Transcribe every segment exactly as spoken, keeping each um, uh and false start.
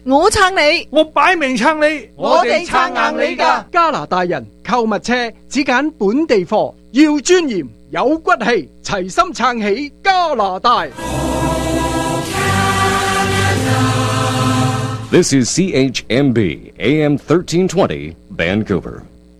我撐你， 我擺明撐你， 我哋撐硬你㗎。 加拿大人購物車只揀本地貨，要尊嚴有骨氣，齊心撐起加拿大。 This is C H M B A M thirteen twenty Vancouver。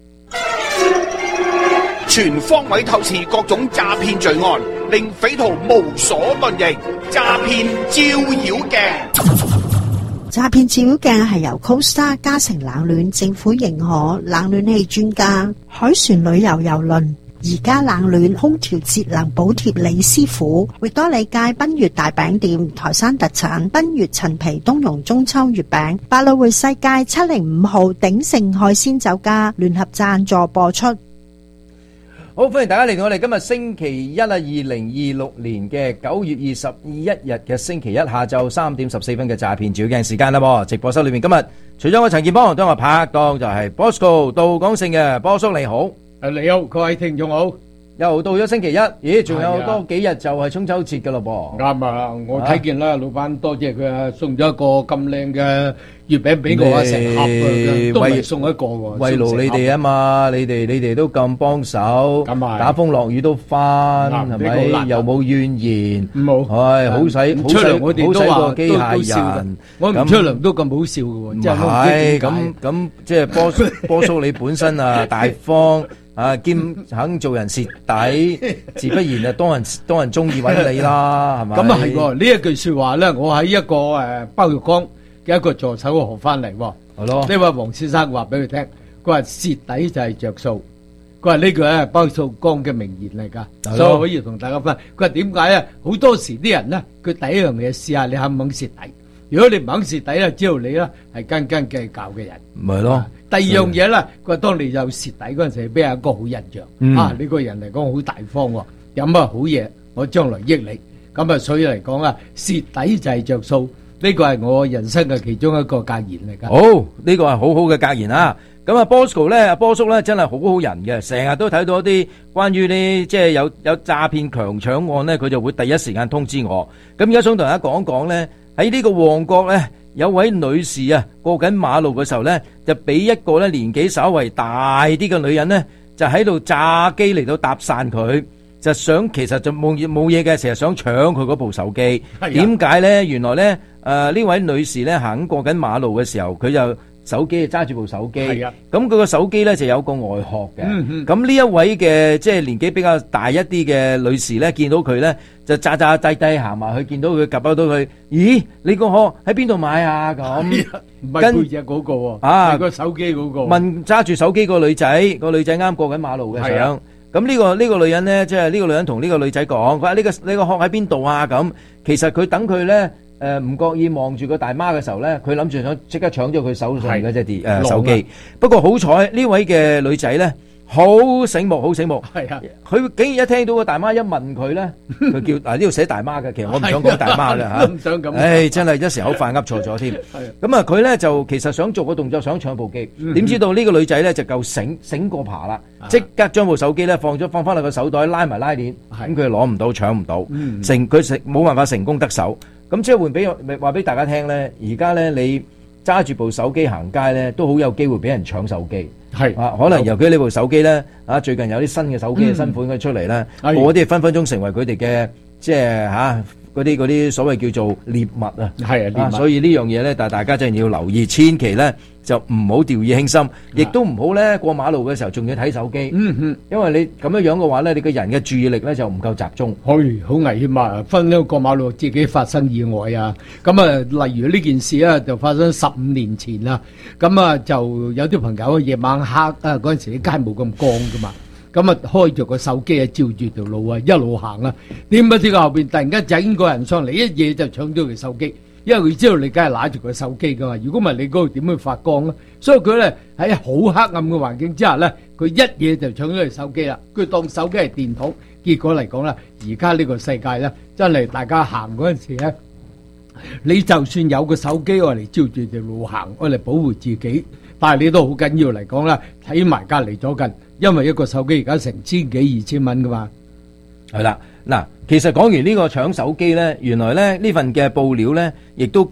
全方位透視各種詐騙罪案，令匪徒無所遁形。詐騙照妖鏡。 詐騙照妖鏡係由 Costa 嘉誠冷暖政府認可冷暖氣專家海船旅遊郵輪而家冷暖空調節能補貼李師傅，域多利街賓悅大餅店台山特產賓悅陳皮冬蓉中秋月餅，百老匯世界七零五號鼎盛海鮮酒家聯合贊助播出。 好，歡迎大家嚟到我哋今日星期一啊，二零二六年嘅九月二十一日嘅星期一下晝三點十四分嘅詐騙照妖鏡時間啦噃。直播室裏面今日除咗我陳健邦，都有我拍檔就係 Bosco 杜廣勝嘅波叔你好。 誒你好，各位聽眾好。 又到咗星期一，咦？仲有多幾日就係中秋節噶咯噃。 啱啊！我睇見啦，老闆多謝佢啊，送咗一個咁靚嘅月餅俾我啊，成盒啊，都係送一個喎。 慰勞你哋啊嘛，你哋你哋都咁幫手，打風落雨都翻，係咪？又冇怨言， 冇， 係好使， 出糧我哋都話機械人， 我唔出糧都咁好笑嘅喎。 唔係咁咁，即係波波叔你本身啊大方。啊，兼肯做人蝕底，自不然啊，多人多人中意揾你啦，係咪？ 咁啊係喎，呢一句説話咧，我喺一個誒包玉剛嘅一個助手學翻嚟喎。 係咯， 呢位黃先生話俾佢聽，佢話蝕底就係着數。佢話呢句咧係包玉剛嘅名言嚟㗎，所以可以同大家分。佢話點解啊？好多時啲人咧，佢第一樣嘢試下你肯唔肯蝕底。如果你唔肯蝕底咧，知道你咧係斤斤計較嘅人。 咪咯。 第二樣嘢咧，佢話當你有蝕底嗰陣時，俾人一個好印象。嗯、啊，呢個人嚟講好大方喎，有乜好嘢，我將來益你。咁啊，所以嚟講啊，蝕底就係着數。呢個係我人生嘅其中一個格言嚟㗎。 好，呢個係好好嘅格言啊！咁啊，Bosco 咧，阿波叔咧真係好好人嘅，成日都睇到一啲關於呢即係有有詐騙強搶案咧，佢就會第一時間通知我。咁而家想同大家講講咧，喺呢個旺角咧。有位女士啊，過緊馬路嘅時候咧，就俾一個咧年紀稍為大啲嘅女人咧，就喺度詐機嚟到搭訕佢，就想其實就冇冇嘢嘅，成日想搶佢嗰部手機。點解咧？原來咧，誒、呃、呢位女士咧行過緊馬路嘅時候，佢就手機揸住部手機，咁佢個手機咧就有個外殼嘅。咁、嗯、呢一位嘅即係年紀比較大一啲嘅女士咧，見到佢咧就詐詐低低行埋去，見到佢及到佢，咦？你個殼喺邊度買啊？咁唔係背脊嗰個喎，係個手機嗰個。 問揸住手機個女仔，個女仔啱過緊馬路嘅相。咁呢、呢個呢、呢個女人咧，即係呢個女人同呢個女仔講，佢話呢個呢個殼喺邊度啊？咁其實佢等佢咧。誒唔覺意望住個大媽嘅時候咧，佢諗住想即刻搶咗佢手上嘅隻電誒手機。不過好彩呢位嘅女仔咧，好醒目，好醒目。係啊，佢竟然一聽到個大媽一問佢咧，佢叫嗱呢度寫大媽嘅，其實我唔想講大媽嘅嚇。唔想咁。誒真係一時口飯噏錯咗添。咁啊，佢咧就其實想做個動作，想搶部機。點知道呢個女仔咧就夠醒醒過爬啦，即刻將部手機咧放咗放翻落個手袋，拉埋拉鏈。咁佢攞唔到，搶唔到，成佢成冇辦法成功得手。咁即係換俾話俾大家聽咧，而家咧你揸住部手機行街咧，都好有機會俾人搶手機。係啊，可能由於呢部手機咧，啊最近有啲新嘅手機嘅新款嘅出嚟咧，嗰啲分分鐘成為佢哋嘅即係嚇嗰啲嗰啲所謂叫做獵物啊。係啊，獵物。所以呢樣嘢咧，但係大家真係要留意，千祈咧就唔好掉以輕心，亦都唔好咧過馬路嘅時候仲要睇手機。嗯嗯，因為你咁樣樣嘅話咧，你個人嘅注意力咧就唔夠集中。係好危險啊！分呢過馬路自己發生意外啊！咁啊，例如呢件事啊，就發生十五年前啦。咁啊，就有啲朋友夜晚黑啊，嗰陣時啲街冇咁光噶嘛。咁啊，開住個手機啊，照住條路啊，一路行啊。點不知個後邊突然間整個人上嚟，一嘢就搶咗佢手機。因為佢知道你梗係揦住個手機噶嘛，如果唔係你嗰度點會發光咧？所以佢咧喺好黑暗嘅環境之下咧，佢一嘢就搶咗佢手機啦。佢當手機係電筒，結果嚟講咧，而家呢個世界咧，真係大家行嗰陣時咧，你就算有個手機愛嚟照住條路行，愛嚟保護自己，但係你都好緊要嚟講啦，睇埋隔離左近，因為一個手機而家成千幾二千蚊噶嘛。係啦。嗱，其實講完呢個搶手機咧，原來咧呢份嘅報料咧，亦都講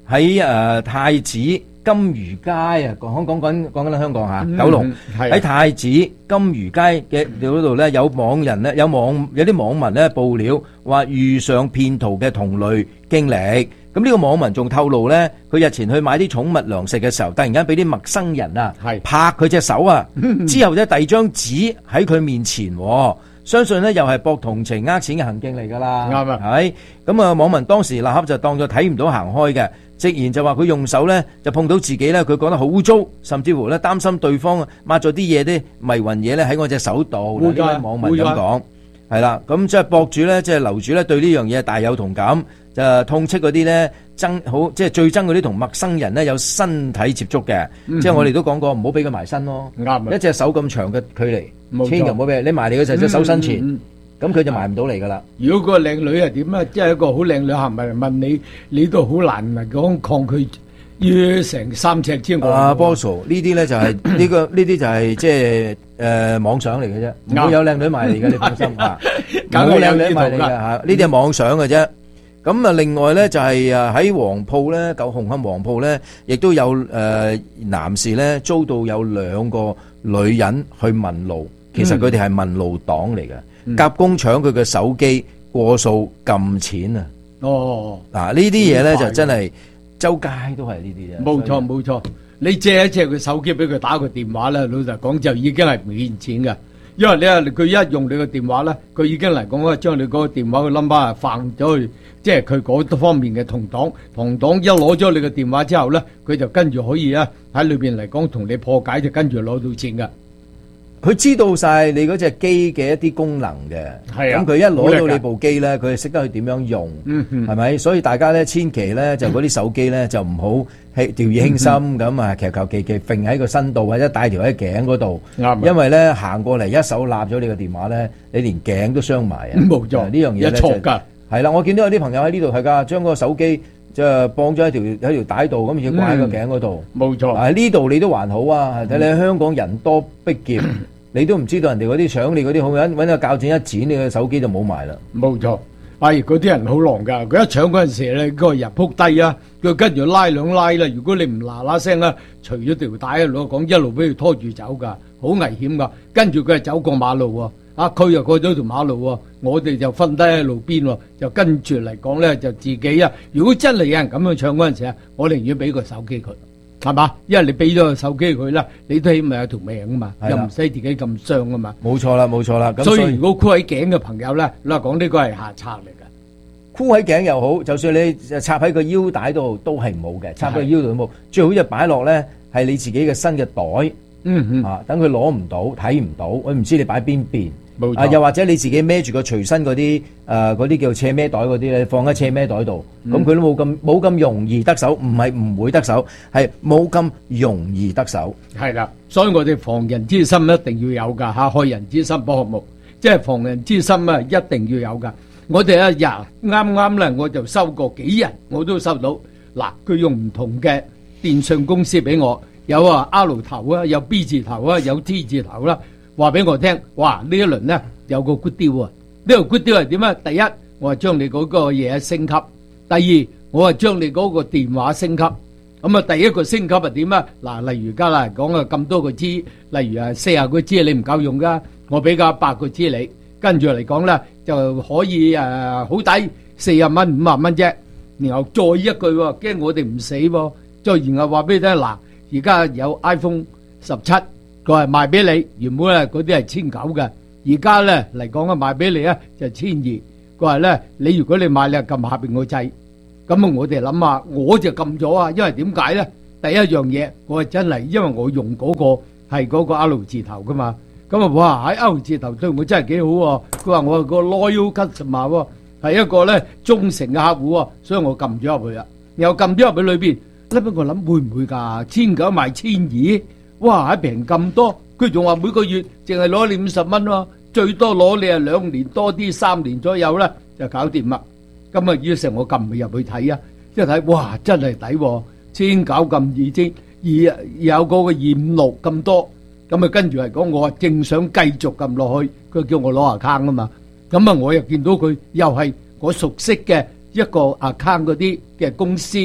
喺誒太子金魚街啊，講講緊講緊香港嚇， 嗯九龍係喺太子金魚街嘅嗰度咧，有網人咧，有網有啲網民咧報料話遇上騙徒嘅同類經歷。咁呢個網民仲透露咧，佢日前去買啲寵物糧食嘅時候，突然間俾啲陌生人啊係拍佢隻手啊，之後咧遞張紙喺佢面前喎。相信咧又係博同情呃錢嘅行徑嚟㗎啦， 啱啊係咁啊！網民當時立刻就當咗睇唔到行開嘅，直言就話佢用手咧就碰到自己咧，佢覺得好污糟，甚至乎咧擔心對方抹咗啲嘢啲迷魂嘢咧喺我隻手度。 會㗎呢位網民會㗎咁講係啦，咁即係博主咧，即係樓主咧對呢樣嘢大有同感，就痛斥嗰啲咧憎好即係最憎嗰啲同陌生人咧有身體接觸嘅，即係我哋都講過唔好俾佢埋身咯， 啱啊一隻手咁長嘅距離。 冇錯千祈唔好俾你埋嚟嘅時候，隻手伸前， 嗯咁佢就埋唔到嚟噶啦。 如果個靚女係點啊？即係一個好靚女行埋嚟問你，你都好難嚟講抗拒，要成三尺之外。 啊，波叔呢啲咧就係呢個呢啲就係即係誒妄想嚟嘅啫，唔會有靚女埋嚟嘅，你放心嚇， 梗係冇靚有女埋嚟嘅嚇，呢啲係妄想嘅啫。咁啊，另外咧就係啊喺黃埔咧，舊紅磡黃埔咧，亦都有誒男士咧遭到有兩個女人去問路，其實佢哋係問路黨嚟嘅，夾公搶佢嘅手機過數撳錢啊！ 哦， 嗱呢啲嘢咧就真係周街都係呢啲啫。 冇錯冇錯，你借一借佢手機俾佢打個電話咧，老實講就已經係唔欠錢嘅。因為你啊，佢一用你個電話咧，佢已經嚟講啊，將你嗰個電話嘅 number 啊放咗去，即係佢嗰方面嘅同黨，同黨一攞咗你嘅電話之後咧，佢就跟住可以啊喺裏邊嚟講同你破解，就跟住攞到錢噶。 佢知道晒你嗰隻機嘅一啲功能嘅， 係啊咁佢一攞好叻㗎到你部機咧，佢係識得去點樣用， 嗯嗯係咪？所以大家咧千祈咧就嗰啲手機咧就唔好係掉以輕心咁啊，求求其其揈喺個身度或者戴條喺頸嗰度， 啱啊因為咧行過嚟一手立咗你個電話咧，你連頸都傷埋啊！ 冇錯呢樣嘢咧一錯㗎係啦，我見到有啲朋友喺呢度係㗎，將個手機就綁咗喺條喺條帶度，咁而家掛喺個頸嗰度。 冇錯， 喺呢度你都還好啊，睇你香港人多逼劫，你都唔知道人哋嗰啲搶你嗰啲，好揾揾個鉸剪一剪，你嘅手機就冇埋啦。 冇錯。係嗰啲人好狼㗎，佢一搶嗰陣時咧，嗰個人撲低啊，佢跟住拉兩拉啦。如果你唔嗱嗱聲啊，除咗條帶啊，攞講一路俾佢拖住走㗎，好危險㗎。跟住佢係走過馬路喎，啊佢又過咗條馬路喎，我哋就瞓低喺路邊喎，就跟住嚟講咧就自己啊。如果真係有人咁樣搶嗰陣時啊，我寧願俾個手機佢。係嘛？因為你俾咗個手機佢啦，你都起碼有條命啊嘛， 係啦又唔使自己咁傷啊嘛。 冇錯啦，冇錯啦。咁所以如果箍喺頸嘅朋友咧，你話講呢個係下策嚟㗎。 箍喺頸又好，就算你插喺個腰帶度都係唔好嘅，插喺個腰度都冇。最好就擺落咧係你自己嘅新嘅袋， 嗯嗯， 啊，等佢攞唔到、睇唔到，我唔知你擺邊邊。 冇錯啊，又或者你自己孭住個隨身嗰啲誒嗰啲叫斜孭袋嗰啲咧，放喺斜孭袋度，咁佢、都冇咁冇咁容易得手，唔係唔會得手，係冇咁容易得手。 係啦，所以我哋防人之心一定要有㗎嚇，害人之心不可無，即係防人之心啊，一定要有㗎。我哋啊，呀啱啱咧，我就收過幾人，我都收到。嗱，佢用唔同嘅電信公司俾我，有啊 R 頭啊，有 B 字頭啊，有 T 字頭啦。話俾我聽，哇！呢一輪咧有個 good deal 啊！呢個 good deal係點啊？第一，我係將你嗰個嘢升級；第二，我係將你嗰個電話升級。咁啊，第一個升級係點啊？嗱，例如而家嚟講啊，咁多個 G，例如啊四十個 G 你唔夠用噶，我俾個百個 G 你，跟住嚟講咧就可以誒好抵，四十蚊五十蚊啫。然後再一句喎，驚我哋唔死喎，再然後話俾你聽，嗱，而家有 iPhone 十七。佢係賣俾你，原本咧嗰啲係千九嘅，而家咧嚟講啊賣俾你啊就千二。佢話咧你如果你買你係撳下邊個掣，咁啊我哋諗下，我就撳咗啊，因為點解咧？第一樣嘢我係真係因為我用嗰個係嗰個 L 字頭噶嘛，咁啊哇喺 L 字頭對我真係幾好喎。佢話我係個 loyal customer 喎，係一個咧忠誠嘅客戶喎，所以我撳咗入去啊。然後撳咗入去裏邊，咧不過我諗會唔會㗎？千九賣千二？哇！喺平咁多，佢仲話每個月淨係攞你五十蚊喎，最多攞你係兩年多啲，三年左右啦，就搞掂啦。咁啊，於是我撳入去睇啊，一睇哇，真係抵喎，千九咁二千，而有嗰個二五六咁多，咁啊跟住嚟講，我正想繼續撳落去，佢叫我攞 account 啊嘛，咁啊我又見到佢又係我熟悉嘅一個 account 嗰啲嘅公司嘅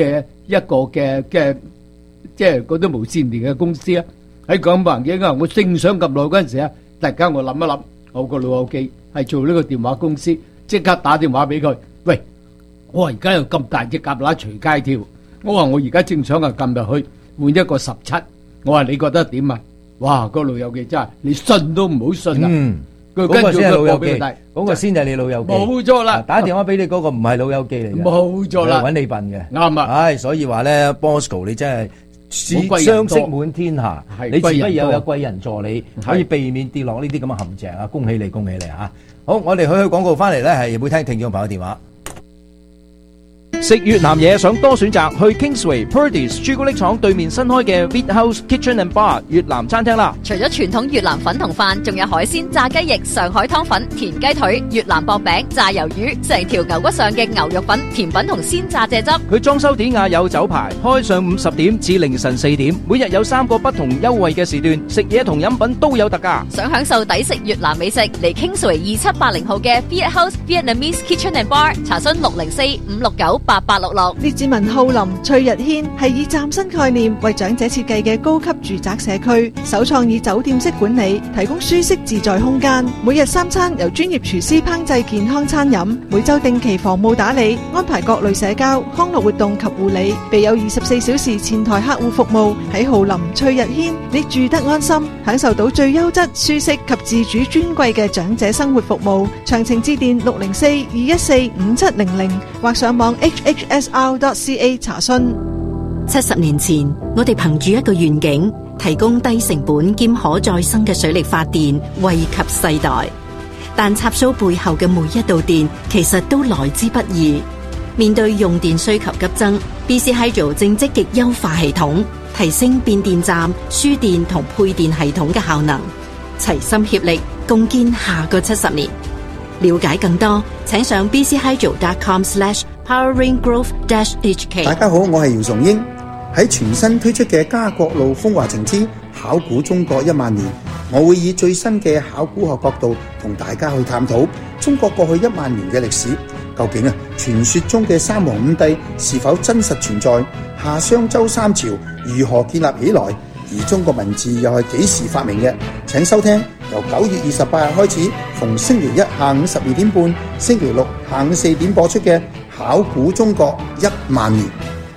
嘅一個嘅嘅，即係嗰啲無線電嘅公司啊。喺咁環境啊，我正想咁耐嗰陣時啊，突然間我諗一諗，我個老友記係做呢個電話公司，即刻打電話俾佢，喂，我話而家有咁大隻蛤乸隨街跳，我話我而家正想啊撳入去換一個十七，我話你覺得點啊？哇，個老友記真係你信都唔好信啊！ 嗯， 佢嗰個先係老友記， 跟住佢播俾佢睇嗰個先係你老友記。 冇錯啦， 打電話俾你嗰個唔係老友記嚟嘅， 冇錯啦， 揾你笨嘅。 啱啊！ 唉，所以話咧 ，Bosco 你真係貴人相識多滿天下， 係你自己貴人多有有貴人助你， 係可以避免跌落呢啲咁嘅陷阱啊！恭喜你，恭喜你啊！好，我哋去去廣告翻嚟咧，係會聽聽眾朋友電話。 食越南嘢想多選擇，去 Kingsway Purdey's 朱古力廠對面新開嘅 Vid House Kitchen and Bar 越南餐廳啦。 除咗傳統越南粉同飯，仲有海鮮、炸雞翼、上海湯粉、田雞腿、越南薄餅、炸魷魚，成條牛骨上嘅牛肉粉、甜品同鮮榨蔗汁。 佢裝修典雅有酒牌，開上午十點至凌晨四點，每日有三個不同優惠嘅時段，食嘢同飲品都有特價。 想享受抵食越南美食，嚟 Kingsway 二七八零號嘅 Vid House Vietnamese Kitchen and Bar 查詢六零四五六九八八六六。 列治文浩林翠日軒係以嶄新概念為長者設計嘅高級住宅社區，首創以酒店式管理，提供舒適自在空間。每日三餐由專業廚師烹製健康餐飲，每週定期房務打理，安排各類社交、康樂活動及護理，備有二十四小時前台客戶服務。喺浩林翠日軒，你住得安心，享受到最優質、舒適及自主尊貴嘅長者生活服務。詳情致電六零四二一四五七零零或上網 H H S R dot C A 查詢。 七十年前，我哋憑住一個願景，提供低成本兼可再生嘅水力發電，惠及世代。但插蘇背後嘅每一道電，其實都來之不易。面對用電需求急增 ，B C Hydro 正積極優化系統，提升變電站、輸電同配電系統嘅效能，齊心協力，共建下個七十年。了解更多，請上 b c hydro dot com slash powering growth dash H K。 大家好，我係姚崇英。喺全新推出嘅家國路風華情之考古中國一萬年，我會以最新嘅考古學角度同大家去探討中國過去一萬年嘅歷史。究竟啊，傳說中嘅三皇五帝是否真實存在？夏商周三朝如何建立起來？而中國文字又係幾時發明嘅？請收聽由九月二十八日開始，逢星期一下午十二點半、星期六下午四點播出嘅《考古中國一萬年》。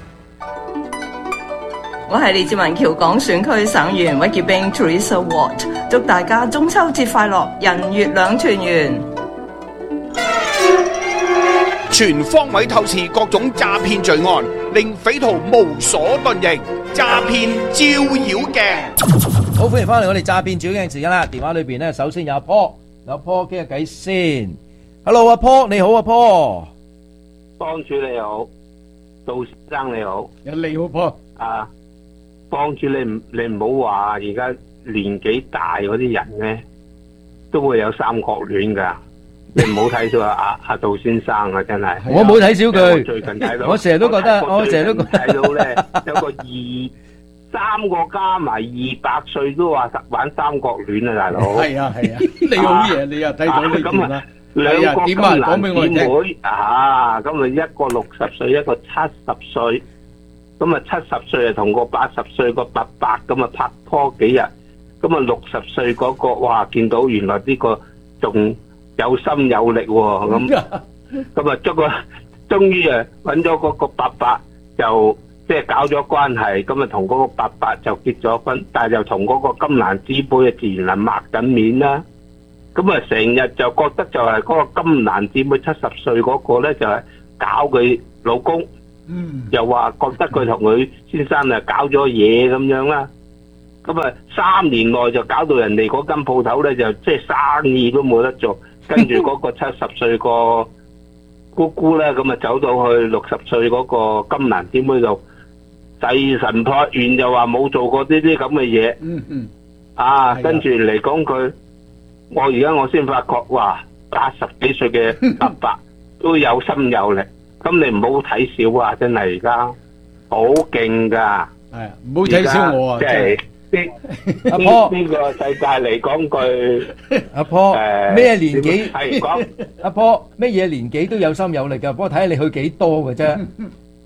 我係列治文橋港選區省議員屈潔冰 Teresa Watt， 祝大家中秋節快樂，人月兩團圓。 全方位透視各種詐騙罪案，令匪徒無所遁形。詐騙照妖鏡， 好，歡迎翻嚟我哋詐騙照妖鏡時間啦。電話裏邊咧，首先有阿 Paul， 有阿 Paul 傾下偈先。Hello， 阿 Paul， 你好，阿 Paul。 幫主你好，杜先生你好。 你好 Paul。 啊，幫主你唔你唔好話而家年紀大嗰啲人咧，都會有三角戀噶。你唔好睇小阿阿杜先生啊，真係。 我冇睇小佢。 最近睇到， 我成日都覺得，我成日都睇到咧，有個二三個加埋二百歲都話玩三角戀啊，大佬。 係啊係啊，你好嘢，你又睇到呢段啦。 兩個金蘭姊妹啊，咁啊一個六十歲，一個七十歲，咁啊七十歲啊同個八十歲個伯伯咁啊拍拖幾日，咁啊六十歲嗰個哇見到原來呢個仲有心有力喎，咁咁啊，捉個終於啊揾咗嗰個伯伯，就即係搞咗關係，咁啊同嗰個伯伯就結咗婚，但係就同嗰個金蘭姊妹啊自然係抹緊面啦。咁啊成日就覺得就係嗰個金蘭姊妹七十歲嗰個咧就係搞佢老公，嗯，又話覺得佢同佢先生啊搞咗嘢咁樣啦。咁啊三年內就搞到人哋嗰間鋪頭咧就即係生意都冇得做。跟住嗰個七十歲個姑姑咧，咁啊走到去六十歲嗰個金蘭姊妹度，祭神託願就話冇做過呢啲咁嘅嘢。嗯嗯。啊，跟住嚟講佢，我而家我先發覺，哇，八十幾歲嘅伯伯都有心有力，咁你唔好睇小啊！真係而家好勁噶。係，唔好睇小我啊！即係。阿婆呢個世界嚟講句， 阿婆咩年紀係講阿婆咩嘢年紀都有心有力噶，不過睇下你去幾多嘅啫。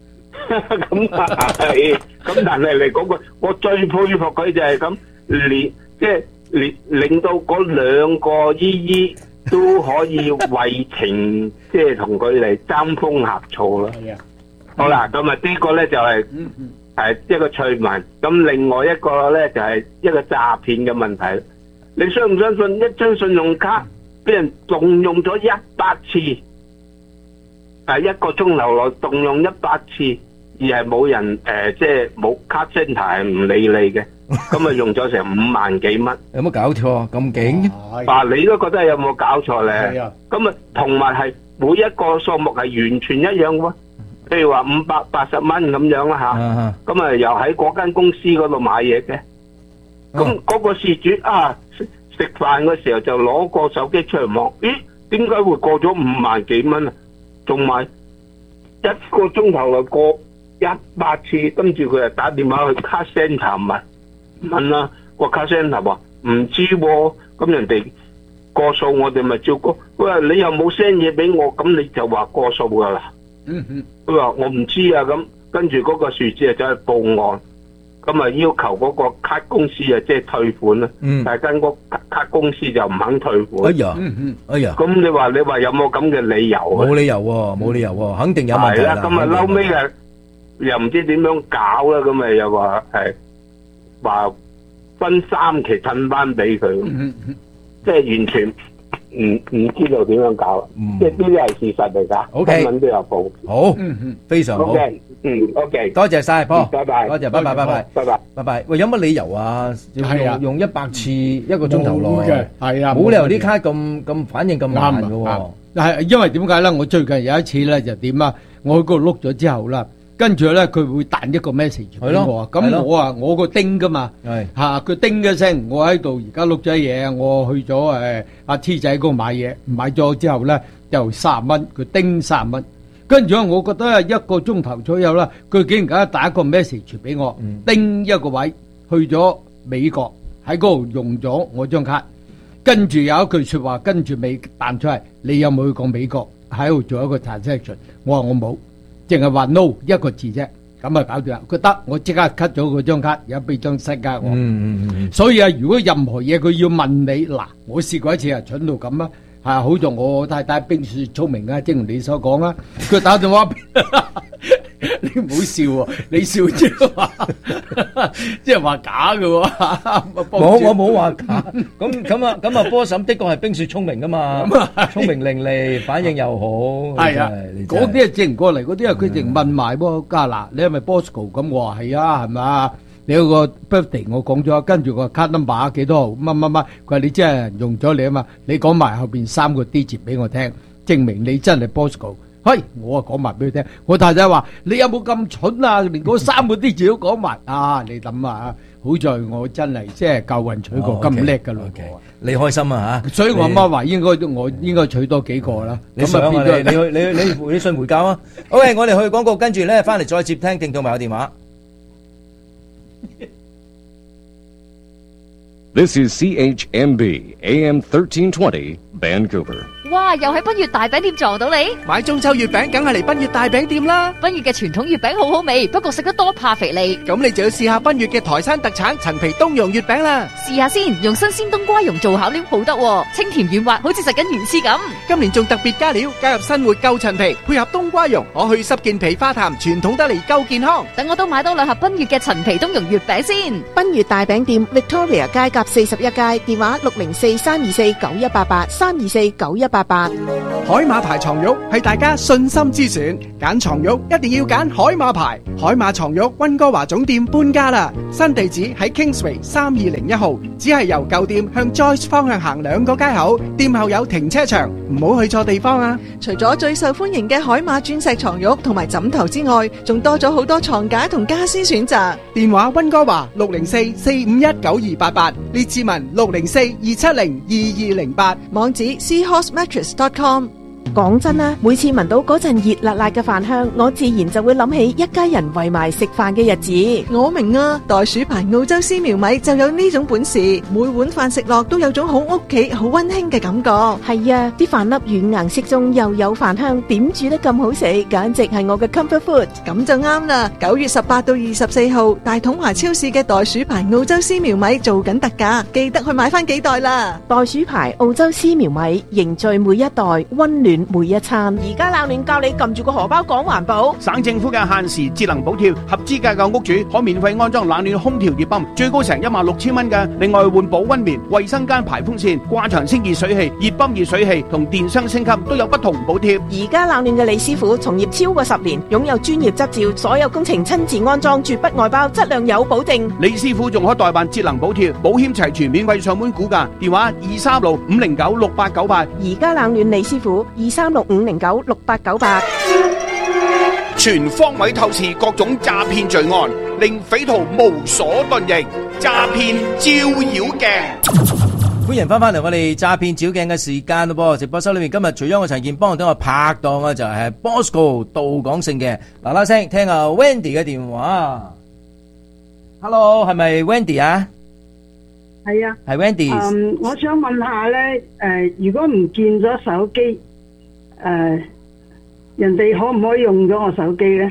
咁啊係，咁但係嚟講個，我最佩服佢就係咁，連即係令令到嗰兩個姨姨都可以為情，即係同佢嚟爭風呷醋咯。 係啊， 好啦，咁啊呢個咧就係係一個趣聞，咁另外一個咧就係一個詐騙嘅問題。你相唔相信一張信用卡俾人動用咗一百次？係一個鐘頭內動用一百次，而係冇人誒，即係冇卡 center 係唔理你嘅，咁啊用咗成五萬幾蚊。 有冇搞錯？咁勁？ 嗱，你都覺得有冇搞錯咧？ 係啊。 咁啊，同埋係每一個數目係完全一樣喎。譬如話五百八十蚊咁樣啦嚇，咁啊又喺嗰間公司嗰度買嘢嘅。咁嗰個事主啊，食食飯嘅時候就攞個手機出嚟望，咦？點解會過咗五萬幾蚊啊？仲買一個鐘頭內過一百次，跟住佢就打電話去卡 center 問問啦，個卡 center 話唔知喎，咁人哋過數我哋咪照過。佢話你又冇 send 嘢俾我，咁你就話過數噶啦。 嗯嗯， 佢話我唔知啊，咁跟住嗰個樹枝就走去報案，咁啊要求嗰個卡公司啊即係退款啦。嗯，但係間個卡公司就唔肯退款。 哎呀，嗯嗯，哎呀， 咁你話你話有冇咁嘅理由啊？ 冇理由喎，冇理由喎，肯定有問題啦。 係啦，咁啊嬲尾啊又唔知點樣搞啦，咁啊又話係話分三期褪翻俾佢，即係完全。唔唔知道點樣搞，即係呢啲係事實嚟㗎。 O K， 新聞都有報。 好，非常好。 O K，嗯 ，O K， 多謝晒，波， 拜拜， 多謝，拜拜，拜拜， 拜拜， 拜拜。喂，有乜理由啊？用用一百次一個鐘頭內， 係啊， 冇理由啲卡咁咁反應咁慢㗎喎。 係因為點解咧？我最近有一次咧就點啊？我去嗰度碌咗之後啦。跟住咧，佢會彈一個 message 俾我啊！咁我啊，我個叮噶嘛，嚇佢叮一聲，我喺度而家錄咗嘢，我去咗誒阿 T 仔嗰度買嘢，買咗之後咧就三十蚊，佢叮三十蚊。跟住咧，我覺得一個鐘頭左右啦，佢竟然而家打一個 message 俾我，叮一個位去咗美國，喺嗰度用咗我張卡。跟住有一句説話，跟住未彈出嚟，你有冇去過美國喺度做一個 transaction？我話我冇。淨係話 no 一個字啫，咁啊搞掂啦。佢得，我即刻 cut 咗佢張卡，而家俾張新卡我。嗯嗯嗯。所以啊，如果任何嘢佢要問你，嗱，我試過一次啊，蠢到咁啊，係好在我太太冰雪聰明啊，正如你所講啊，佢打電話，你唔好笑喎，你笑即係話，即係話假嘅喎。 冇，我冇話假。咁咁啊，咁啊，波嬸的確係冰雪聰明噶嘛，聰明伶俐，反應又好。 係啊，嗰啲啊正唔過嚟，嗰啲啊佢淨問埋喎，加嗱，你係咪 Bosco？咁我話係啊，係咪？你有個 birthday 我講咗，跟住個 card number 幾多號乜乜乜，佢話你真係用咗你啊嘛，你講埋後邊三個 digit 俾我聽，證明你真係 Bosco。嘿，我啊講埋俾佢聽，我太太話你有冇咁蠢啊？連嗰三個 digit 都講埋啊！你諗下，好在我真係即係教運取過咁叻嘅老婆， 你開心啊嚇！ 所以我阿媽話應該我應該取多幾個啦。 你想啊你你去你你你信回教啊 ？OK， 我哋去廣告，跟住咧翻嚟再接聽聽眾朋友電話。 This is C H M B A M thirteen twenty Vancouver。 哇！又喺賓悅大餅店撞到你， 買中秋月餅梗係嚟賓悅大餅店啦！ 賓悅嘅傳統月餅好好味，不過食得多怕肥膩。 咁你就要試下賓悅嘅台山特產陳皮冬蓉月餅啦！ 試下先，用新鮮冬瓜蓉做餡料好得喎，清甜軟滑，好似食緊魚翅咁。 今年仲特別加料，加入新活夠陳皮，配合冬瓜蓉，可去濕健脾化痰，傳統得嚟夠健康。 等我都買多兩盒賓悅嘅陳皮冬蓉月餅先。 賓悅大餅店 Victoria 街甲四十一街，電話六零四三二四九一八八三二四九一八八。 海馬牌床褥係大家信心之選，揀床褥一定要揀海馬牌。海馬床褥溫哥華總店搬家啦，新地址喺 Kingsway 三二零一號，只係由舊店向 Joyce 方向行兩個街口，店後有停車場，唔好去錯地方啊！ 除咗最受歡迎嘅海馬鑽石床褥同埋枕頭之外，仲多咗好多床架同家私選擇。 電話溫哥華六零四四五一九二八八，列志文六零四二七零二二零八， 網址 seahorse mattress dot com。 講真啦，每次聞到嗰陣熱辣辣嘅飯香，我自然就會諗起一家人圍埋食飯嘅日子。 我明啊，袋鼠牌澳洲絲苗米就有呢種本事，每碗飯食落都有種好屋企、好溫馨嘅感覺。 係啊，啲飯粒軟硬適中，又有飯香，點煮得咁好食，簡直係我嘅 comfort food。 咁就啱啦！九月十八到二十四號，大統華超市嘅袋鼠牌澳洲絲苗米做緊特價，記得去買翻幾袋啦！ 袋鼠牌澳洲絲苗米，凝聚每一代，溫暖每一餐。而家冷暖教你撳住個荷包講環保。 省政府嘅限時節能補貼，合資格嘅屋主可免費安裝冷暖空調熱泵，最高成一萬六千蚊嘅。另外換保溫棉、衛生間排風扇、掛牆清熱水器、熱泵熱水器同電箱升級都有不同補貼。 而家冷暖嘅李師傅從業超過十年，擁有專業執照，所有工程親自安裝，絕不外包，質量有保證。 李師傅仲可代辦節能補貼，保險齊全，免費上門估價，電話二三六五零九六八九八。 而家冷暖李師傅二三六五零九六八九八。 全方位透視各種詐騙罪案，令匪徒無所遁形。詐騙照妖鏡， 歡迎翻翻嚟我哋詐騙照鏡嘅時間咯噃！直播室裏面今日除咗我陳健幫，等我拍檔啊，就係 Bosco 杜廣勝嘅。嗱嗱聲聽下 Wendy 嘅電話。Hello， 係咪 Wendy 啊？ 係啊， 係 Wendy。 嗯，我想問下咧，誒，如果唔見咗手機，誒，人哋可唔可以用咗我手機咧？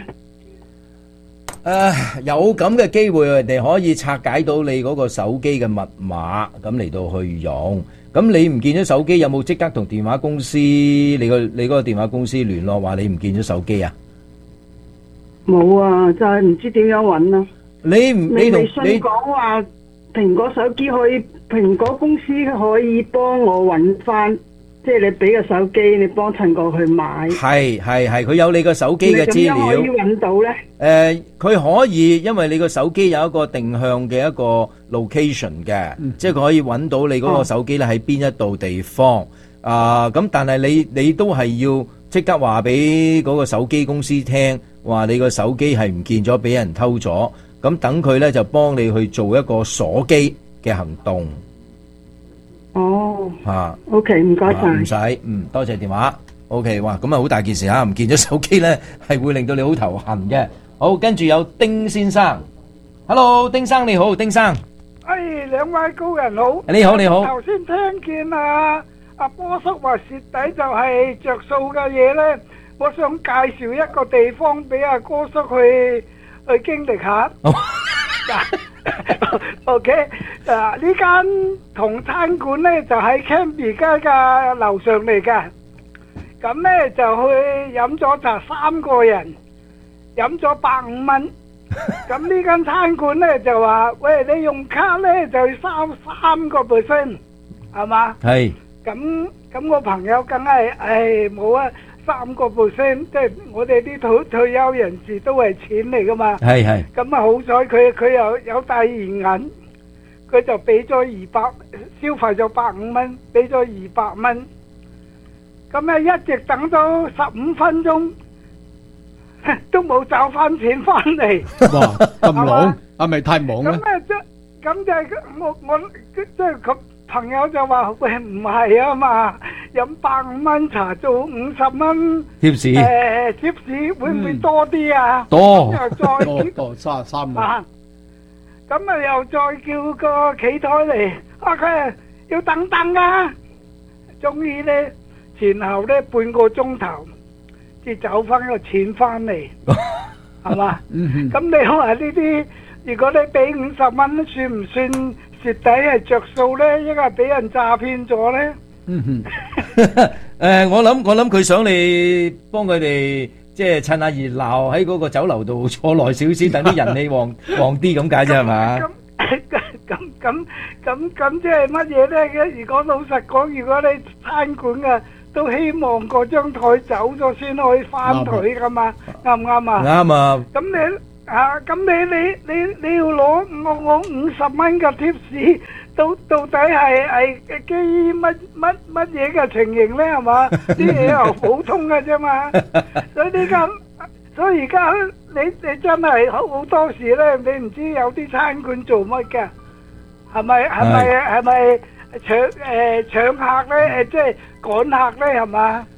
誒，有咁嘅機會，人哋可以拆解到你嗰個手機嘅密碼，咁嚟到去用。咁你唔見咗手機，有冇即刻同電話公司，你個你嗰個電話公司聯絡，話你唔見咗手機啊？ 冇啊，就係唔知點樣搵啦。 你唔你同微信講話蘋果手機可以，蘋果公司可以幫我搵翻。即係你俾個手機，你幫襯過去買。係係係，佢有你個手機嘅資料。咁樣可以揾到咧？誒，佢可以，因為你個手機有一個定向嘅一個 location 嘅，即係佢可以揾到你嗰個手機咧喺邊一度地方。啊，咁但係你你都係要即刻話俾嗰個手機公司聽，話你個手機係唔見咗，俾人偷咗。咁等佢咧就幫你去做一個鎖機嘅行動。哦，吓 ，OK， 唔該晒，唔使，嗯，多謝電話 ，OK， 哇，咁啊好大件事吓，唔見咗手機咧，係會令到你好頭痕嘅。好，跟住有丁先生 ，Hello， 丁生你好，丁生， 哎，兩位高人好， 你好你好， 頭先聽見啊阿波叔話蝕底就係着數嘅嘢咧，我想介紹一個地方俾阿哥叔去去經歷下。OK， 誒，呢間同餐館咧就喺 Canby 街嘅樓上嚟嘅，咁咧就去飲咗茶，三個人飲咗百五蚊。咁呢間餐館咧就話，喂，你用卡咧就要收三個 percent， 係嘛？係。咁咁我朋友梗係，唉，冇啊。三個 percent， 即係我哋啲退退休人士都係錢嚟噶嘛。係係。咁啊好彩佢佢又有帶現銀，佢就俾咗二百，消費咗百五蚊，俾咗二百蚊。咁啊一直等咗十五分鐘，都冇找翻錢翻嚟。 哇，咁忙，係咪太忙咧？ 咁啊即咁就係我我即係佢朋友就話：喂，唔係啊嘛。飲百五蚊茶做五十蚊貼士，誒貼士會唔會多啲啊？多，又再多多三十三啊！咁啊又再叫個企台嚟，啊佢要等等啊！終於咧前後咧半個鐘頭，至走翻個錢翻嚟，係嘛？咁你話呢啲，如果你俾五十蚊，算唔算蝕底係着數咧？抑係俾人詐騙咗咧？ 嗯哼，誒，我諗我諗佢想你幫佢哋，即係趁下熱鬧喺嗰個酒樓度坐耐少少，等啲人氣旺旺啲咁解啫係嘛？ 咁咁咁咁咁即係乜嘢咧？如果老實講，如果你餐館啊，都希望嗰張台走咗先可以翻台噶嘛？啱唔啱啊？啱啊！咁你啊，咁你你你你要攞我我五十蚊嘅貼士。到到底係係基於乜乜乜嘢嘅情形咧？係嘛？啲嘢又普通嘅啫嘛。所以呢間，所以而家你你真係好好多時咧，你唔知有啲餐館做乜嘅，係咪係咪係咪搶誒搶客咧？誒即係趕客咧？係嘛？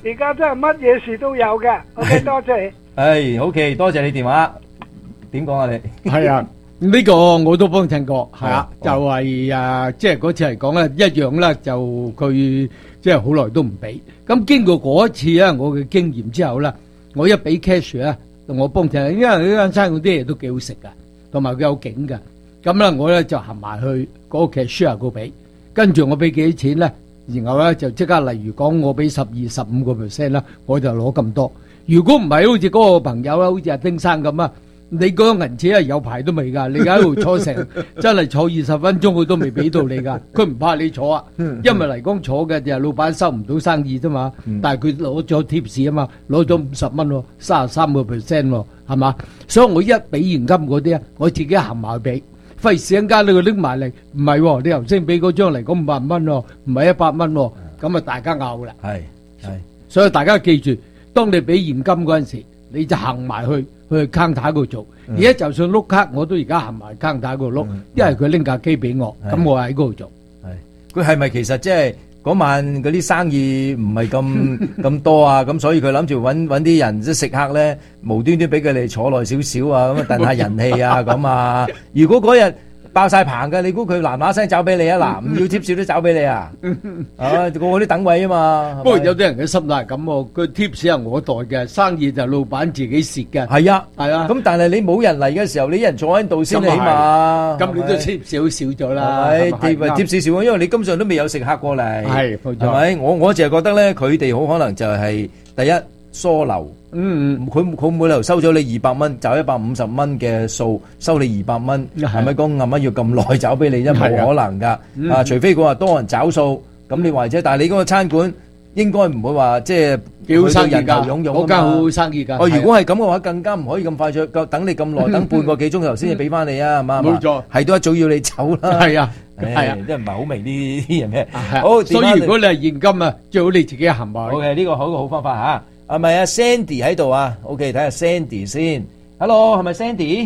而家真係乜嘢事都有嘅。OK， 多謝。 誒，OK，多謝你電話。點講啊你？ 係啊，呢個我都幫襯過，係啊，就係啊，即係嗰次嚟講咧，一樣啦，就佢即係好耐都唔俾。咁經過嗰一次咧，我嘅經驗之後咧，我一俾 cash 咧，我幫襯，因為呢間餐館啲嘢都幾好食噶，同埋佢有景噶。咁咧，我咧就行埋去嗰個 cashier 嗰俾，跟住我俾幾多錢咧，然後咧就即刻，例如講我俾十二、十五個 percent 啦，我就攞咁多。如果唔係，好似嗰個朋友啦，好似阿丁生咁啊。你嗰個銀紙係有排都未㗎，你喺度坐成真係坐二十分鐘，佢都未俾到你㗎。佢唔怕你坐啊，因為嚟講坐嘅就係老闆收唔到生意啫嘛。但係佢攞咗貼士啊嘛，攞咗五十蚊喎，三十三個 percent 喎，係嘛？所以我一俾現金嗰啲啊，我自己行埋去俾，費事一陣間你佢拎埋嚟，唔係喎，你頭先俾嗰張嚟講五百蚊喎，唔係一百蚊喎，咁啊大家拗啦。係係，所以大家記住，當你俾現金嗰陣時，你就行埋去。去坑台嗰度做，而家就算碌卡，我都而家行埋坑台嗰度碌，因為佢拎架機俾我，咁我喺嗰度做。 係，佢係咪其實即係嗰晚嗰啲生意唔係咁咁多啊？咁所以佢諗住揾揾啲人即係食客咧，無端端俾佢哋坐耐少少啊，咁啊燉下人氣啊咁啊。如果嗰日爆晒棚嘅，你估佢嗱嗱聲找俾你啊？嗱，唔要貼士都找俾你啊？啊，個個啲等位啊嘛。 不過有啲人嘅心態係咁喎，佢貼士係我代嘅，生意就老闆自己蝕嘅。 係啊， 係啊。 咁但係你冇人嚟嘅時候，你啲人坐喺度先起嘛。 咁你都貼少少咗啦。 係貼貼少少，因為你根本上都未有食客過嚟。 係，冇錯。 係咪？我我淨係覺得咧，佢哋好可能就係第一疏流。嗯嗯，佢佢每流收咗你二百蚊，就一百五十蚊嘅數，收你二百蚊，係咪講咁乜要咁耐找俾你啫？冇可能噶，啊，除非佢話多人找數，咁你話啫。但係你嗰個餐館應該唔會話即係幾好生意人頭湧湧啊嘛。 嗰間好好生意㗎。 哦，如果係咁嘅話，更加唔可以咁快脆，等你咁耐，等半個幾鐘頭先至俾翻你啊，係嘛？ 冇錯， 係都一早要你走啦。 係啊，係啊， 即係唔係好明呢啲人咩？ 好，所以如果你係現金啊，最好你自己行埋。 OK，呢個好一個好方法嚇。係咪啊 Sandy 喺度啊 ？OK，睇下 Sandy 先。Hello， 係咪 Sandy？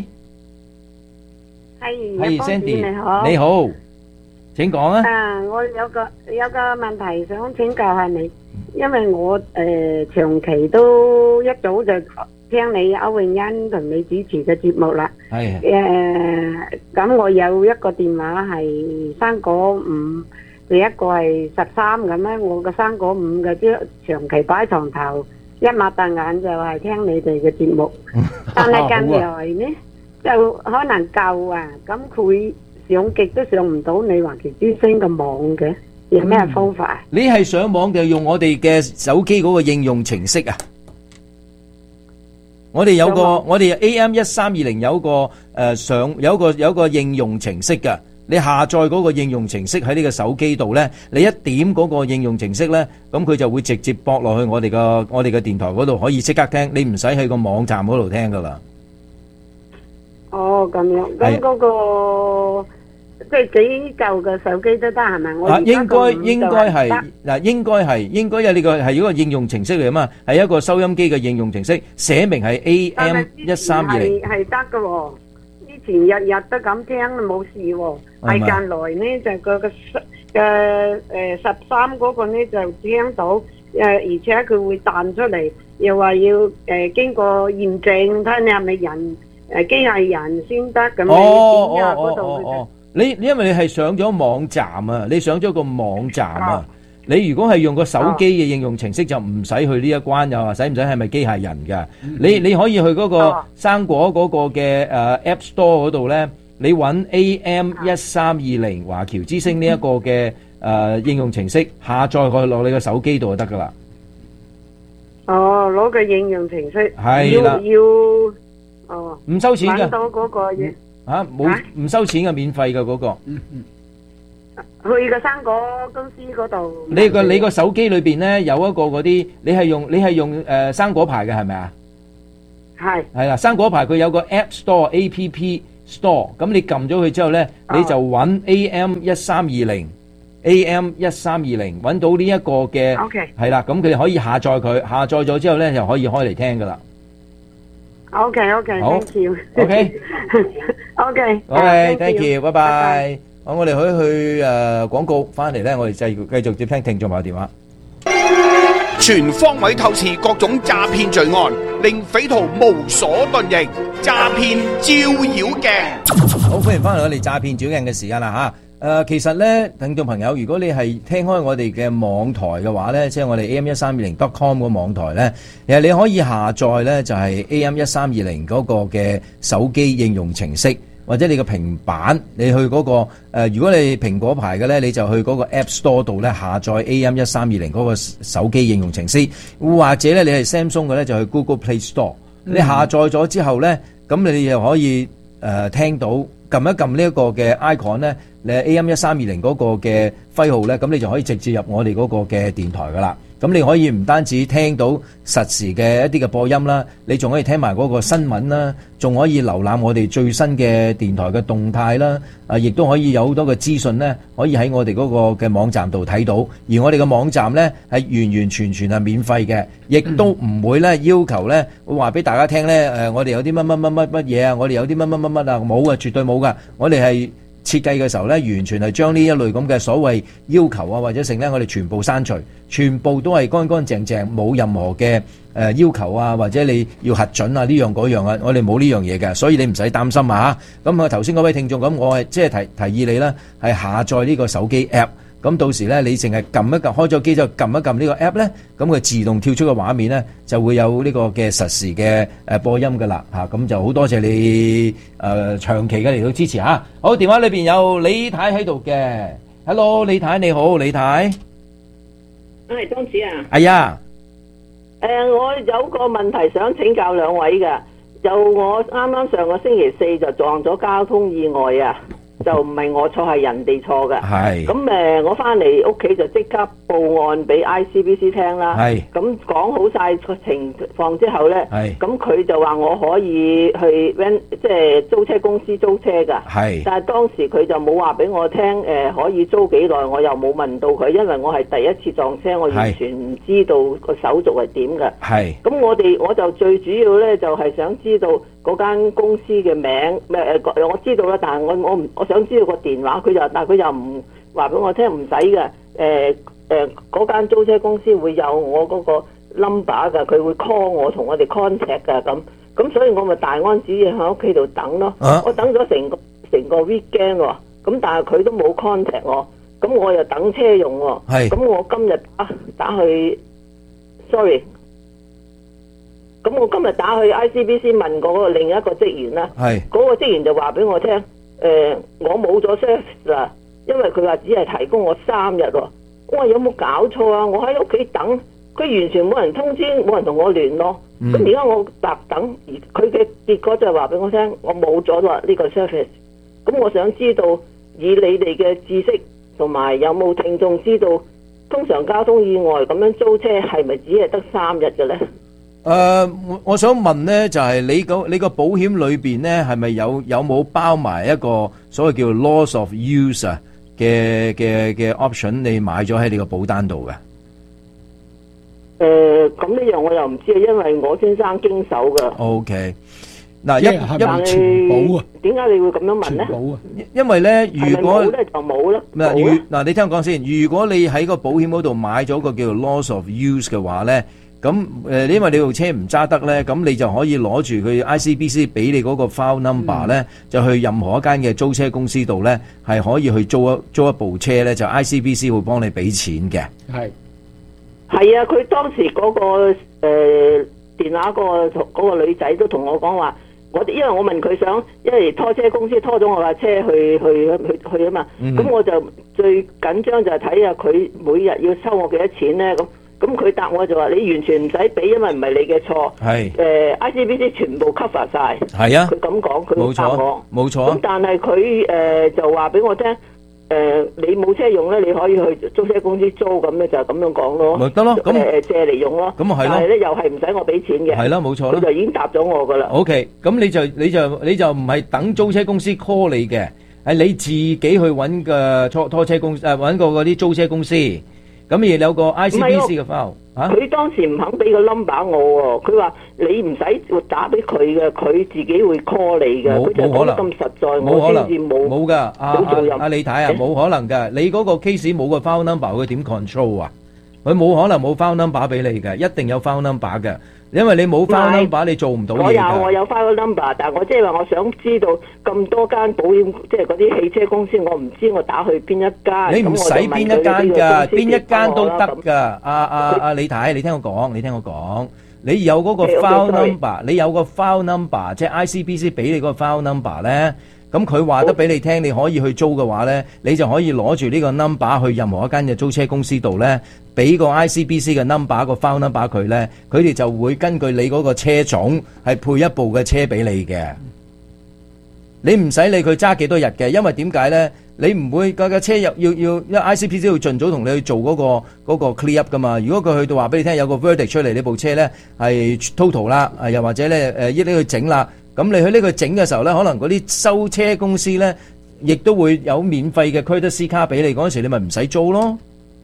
係， 係 Sandy 你好。 你好，請講啊。 啊，我有個有個問題想請教下你，因為我誒、呃、長期都一早就聽你歐永欣同你主持嘅節目啦。係。誒，咁我有一個電話係生果五。第一個係十三咁咧，我個生果五嘅即長期擺床頭，一擘大眼就係聽你哋嘅節目。但係近來呢就可能夠啊，咁佢上極都上唔到你華僑之星嘅網嘅，有咩方法啊？ 你係上網定係用我哋嘅手機嗰個應用程式啊？我哋有個我哋 A M 一三二零有個誒上有個有個應用程式㗎。你下載嗰個應用程式喺呢個手機度咧，你一點嗰個應用程式咧，咁佢就會直接駁落去我哋個我哋嘅電台嗰度，可以即刻聽，你唔使去個網站嗰度聽噶啦。 哦，咁樣，咁嗰個即係幾舊嘅手機都得係咪？我啊，應該應該係嗱，應該係應該有呢個係一個應用程式嚟啊嘛，係一個收音機嘅應用程式，寫明係 A M 一三二零。 係係得㗎喎。前日日都咁聽冇事喎，係近來呢就個個嘅誒十三嗰個呢就聽到誒，而且佢會彈出嚟，又話要誒經過驗證，睇你係咪人誒機械人先得咁。 哦哦哦哦，你你因為你係上咗網站啊，你上咗個網站啊。你如果係用個手機嘅應用程式，就唔使去呢一關，又話使唔使係咪機械人㗎？你你可以去嗰個生果嗰個嘅誒 App Store 嗰度咧，你揾 A M 一三二零華僑之星呢一個嘅誒應用程式，下載佢落你個手機度就得㗎啦。 哦，攞個應用程式， 係啦， 要哦， 唔收錢㗎。 揾到嗰個嘢嚇冇唔收錢嘅，免費嘅嗰個。 去個生果公司嗰度。 你個你個手機裏邊咧有一個嗰啲，你係用你係用誒生果牌嘅係咪啊？係。係啦，生果牌佢有個 App Store A P P Store，咁你撳咗佢之後咧，你就揾 A M 一三二零 A M 一三二零揾到呢一個嘅，係啦，咁佢哋可以下載佢，下載咗之後咧就可以開嚟聽噶啦。 OK OK，Thank you。OK，OK，Thank you，拜拜。好，我哋可以去誒廣告，翻嚟咧，我哋繼繼續接聽聽眾朋友電話。 全方位透視各種詐騙罪案，令匪徒無所遁形。詐騙照妖鏡， 好，歡迎翻嚟我哋詐騙照妖鏡嘅時間啦吓。誒、呃，其實咧，聽眾朋友，如果你係聽開我哋嘅網台嘅話咧，即係我哋 A M 一三二零 dot com 個網台咧，其實你可以下載咧，就係、是、A M 一三二零嗰個嘅手機應用程式，或者你個平板，你去嗰、那個誒、呃，如果你蘋果牌嘅咧，你就去嗰個 App Store 度咧下載 A M 一三二零嗰個手機應用程式，或者咧你係 Samsung 嘅咧，就去 Google Play Store。嗯、你下載咗之後咧，咁你又可以誒、呃、聽到撳一撳呢一個嘅 icon 咧。你 A M 一三二零嗰個嘅徽號咧，咁你就可以直接入我哋嗰個嘅電台噶啦。咁你可以唔單止聽到實時嘅一啲嘅播音啦，你仲可以聽埋嗰個新聞啦，仲可以瀏覽我哋最新嘅電台嘅動態啦。啊，亦都可以有好多嘅資訊咧，可以喺我哋嗰個嘅網站度睇到。而我哋嘅網站咧係完完全全係免費嘅，亦都唔會咧要求咧會話俾大家聽咧。誒，我哋有啲乜乜乜乜乜嘢啊，我哋有啲乜乜乜乜啊，冇啊，絕對冇噶。我哋係設計嘅時候咧，完全係將呢一類咁嘅所謂要求啊，或者成咧，我哋全部刪除，全部都係乾乾淨淨，冇任何嘅誒要求啊，或者你要核准啊呢樣嗰樣啊，我哋冇呢樣嘢嘅，所以你唔使擔心啊嚇。咁啊頭先嗰位聽眾咁，我係即係提提議你啦，係下載呢個手機 app。咁到時咧，你淨係撳一撳，開咗機之後撳一撳呢個 app 咧，咁佢自動跳出個畫面咧，就會有呢個嘅實時嘅誒播音噶啦嚇。咁就好多謝你誒、呃、長期嘅嚟到支持嚇。好，電話裏邊有李太喺度嘅 ，Hello， 李太你好，李太。 係莊子啊。 係啊。 誒，我有個問題想請教兩位嘅，就我啱啱上個星期四就撞咗交通意外啊。就唔係我錯，係人哋錯嘅。係咁誒，我翻嚟屋企就即刻報案俾 I C B C 聽啦。係咁講好晒個情況之後咧，係咁佢就話我可以去 rent 即係租車公司租車㗎。係，但係當時佢就冇話俾我聽誒、呃、可以租幾耐，我又冇問到佢，因為我係第一次撞車，我完全唔知道個手續係點嘅。係咁，我哋我就最主要咧就係、是、想知道嗰間公司嘅名咩誒、呃？我知道啦，但係我我唔我想知道個電話，佢就但係佢又唔話俾我聽，唔使嘅。誒誒，嗰間租車公司會有我嗰個 number 㗎，佢會 call 我同我哋 contact 㗎咁。咁所以我咪大安旨意喺屋企度等咯。啊、我等咗成個成個 weekend 喎，咁但係佢都冇 contact 我，咁我又等車用喎。係。咁我今日打打去 ，sorry。咁我今日打去 I C B C 問嗰個另一個職員啦，嗰、嗰個職員就話俾我聽，誒、呃、我冇咗 service 啦，因為佢話只係提供我三日喎。我話有冇搞錯啊？我喺屋企等，佢完全冇人通知，冇人同我聯絡。咁而家我特等，而佢嘅結果就係話俾我聽，我冇咗啦呢個 service。咁我想知道，以你哋嘅知識同埋有冇聽眾知道，通常交通意外咁樣租車係咪只係得三日嘅咧？ 誒、呃，我想問咧，就係、是、你個你個保險裏邊咧，係咪有有冇包埋一個所謂叫 loss of use 啊嘅嘅嘅 option？你買咗喺你個保單度嘅？誒、 呃，咁呢樣我又唔知啊，因為我先生經手噶。O K， 嗱，一一全保啊？點解你會咁樣問咧？保啊？因為咧，如果冇咧就冇啦。嗱，如嗱，你聽我講先，如果你喺個保險嗰度買咗個叫做 loss of use 嘅話咧。咁誒，因為你部車唔揸得咧，咁你就可以攞住佢 I C B C 俾你嗰個 file number 咧、嗯，就去任何一間嘅租車公司度咧，係可以去租一租一部車咧，就 I C B C 會幫你俾錢嘅。係係啊，佢當時嗰、嗰個誒、呃、電話、嗰個嗰、嗰個女仔都同我講話，我因為我問佢想，因為拖車公司拖咗我架車去去去去啊嘛，咁、嗯、我就最緊張就係睇下佢每日要收我幾多錢咧咁。咁佢答我就話你完全唔使俾，因為唔係你嘅錯。係誒、呃、I C B C 全部 cover 晒。係啊，佢咁講，佢答我冇錯。咁但係佢誒就話俾我聽，誒、呃、你冇車用咧，你可以去租車公司租，咁咧就咁樣講咯。咪得咯，咁誒借嚟用咯。咁啊係咯。但係咧又係唔使我俾錢嘅。係啦，冇錯啦。佢就已經答咗我噶啦。O K， 咁你就你就你就唔係等租車公司 call 你嘅，係你自己去揾個拖拖車公司誒揾個嗰啲租車公司。咁而有個 I C B C 嘅 file，佢當時唔肯俾個 number 我喎，佢話你唔使打俾佢嘅，佢自己會 call 你嘅，佢就講得咁實在，我先至冇冇噶，阿阿阿李太啊，冇可能噶，你嗰個 case 冇個 file number，佢點 control 啊？ 佢冇可能冇 file number 俾你嘅，一定有 file number 嘅。因為你冇 file number，你做唔到嘢㗎。 我有我有 file number，但係我即係話我想知道咁多間保險，即係嗰啲汽車公司，我唔知我打去邊一間。 你唔使邊一間㗎，邊一間都得㗎。阿阿阿李太，你聽我講，你聽我講，你有嗰個 file number，你有個 file number，即係 I C B C 俾你嗰個 file number 咧。咁佢話得俾你聽，你可以去租嘅話咧，你就可以攞住呢個 number 去任何一間嘅租車公司度咧，俾個 I C B C 嘅 number 個 file number 佢咧，佢哋就會根據你嗰個車種係配一部嘅車俾你嘅。你唔使理佢揸幾多日嘅，因為點解咧？你唔會架架車入要要，因為 I C B C 要盡早同你去做嗰個嗰個 clear up 噶嘛。如果佢去到話俾你聽有個 verdict 出嚟，呢部車咧係 total 啦，又或者咧誒益你去整啦。咁你去呢個整嘅時候咧，可能嗰啲收車公司咧，亦都會有免費嘅 courtesy car 俾你，嗰陣時你咪唔使租咯。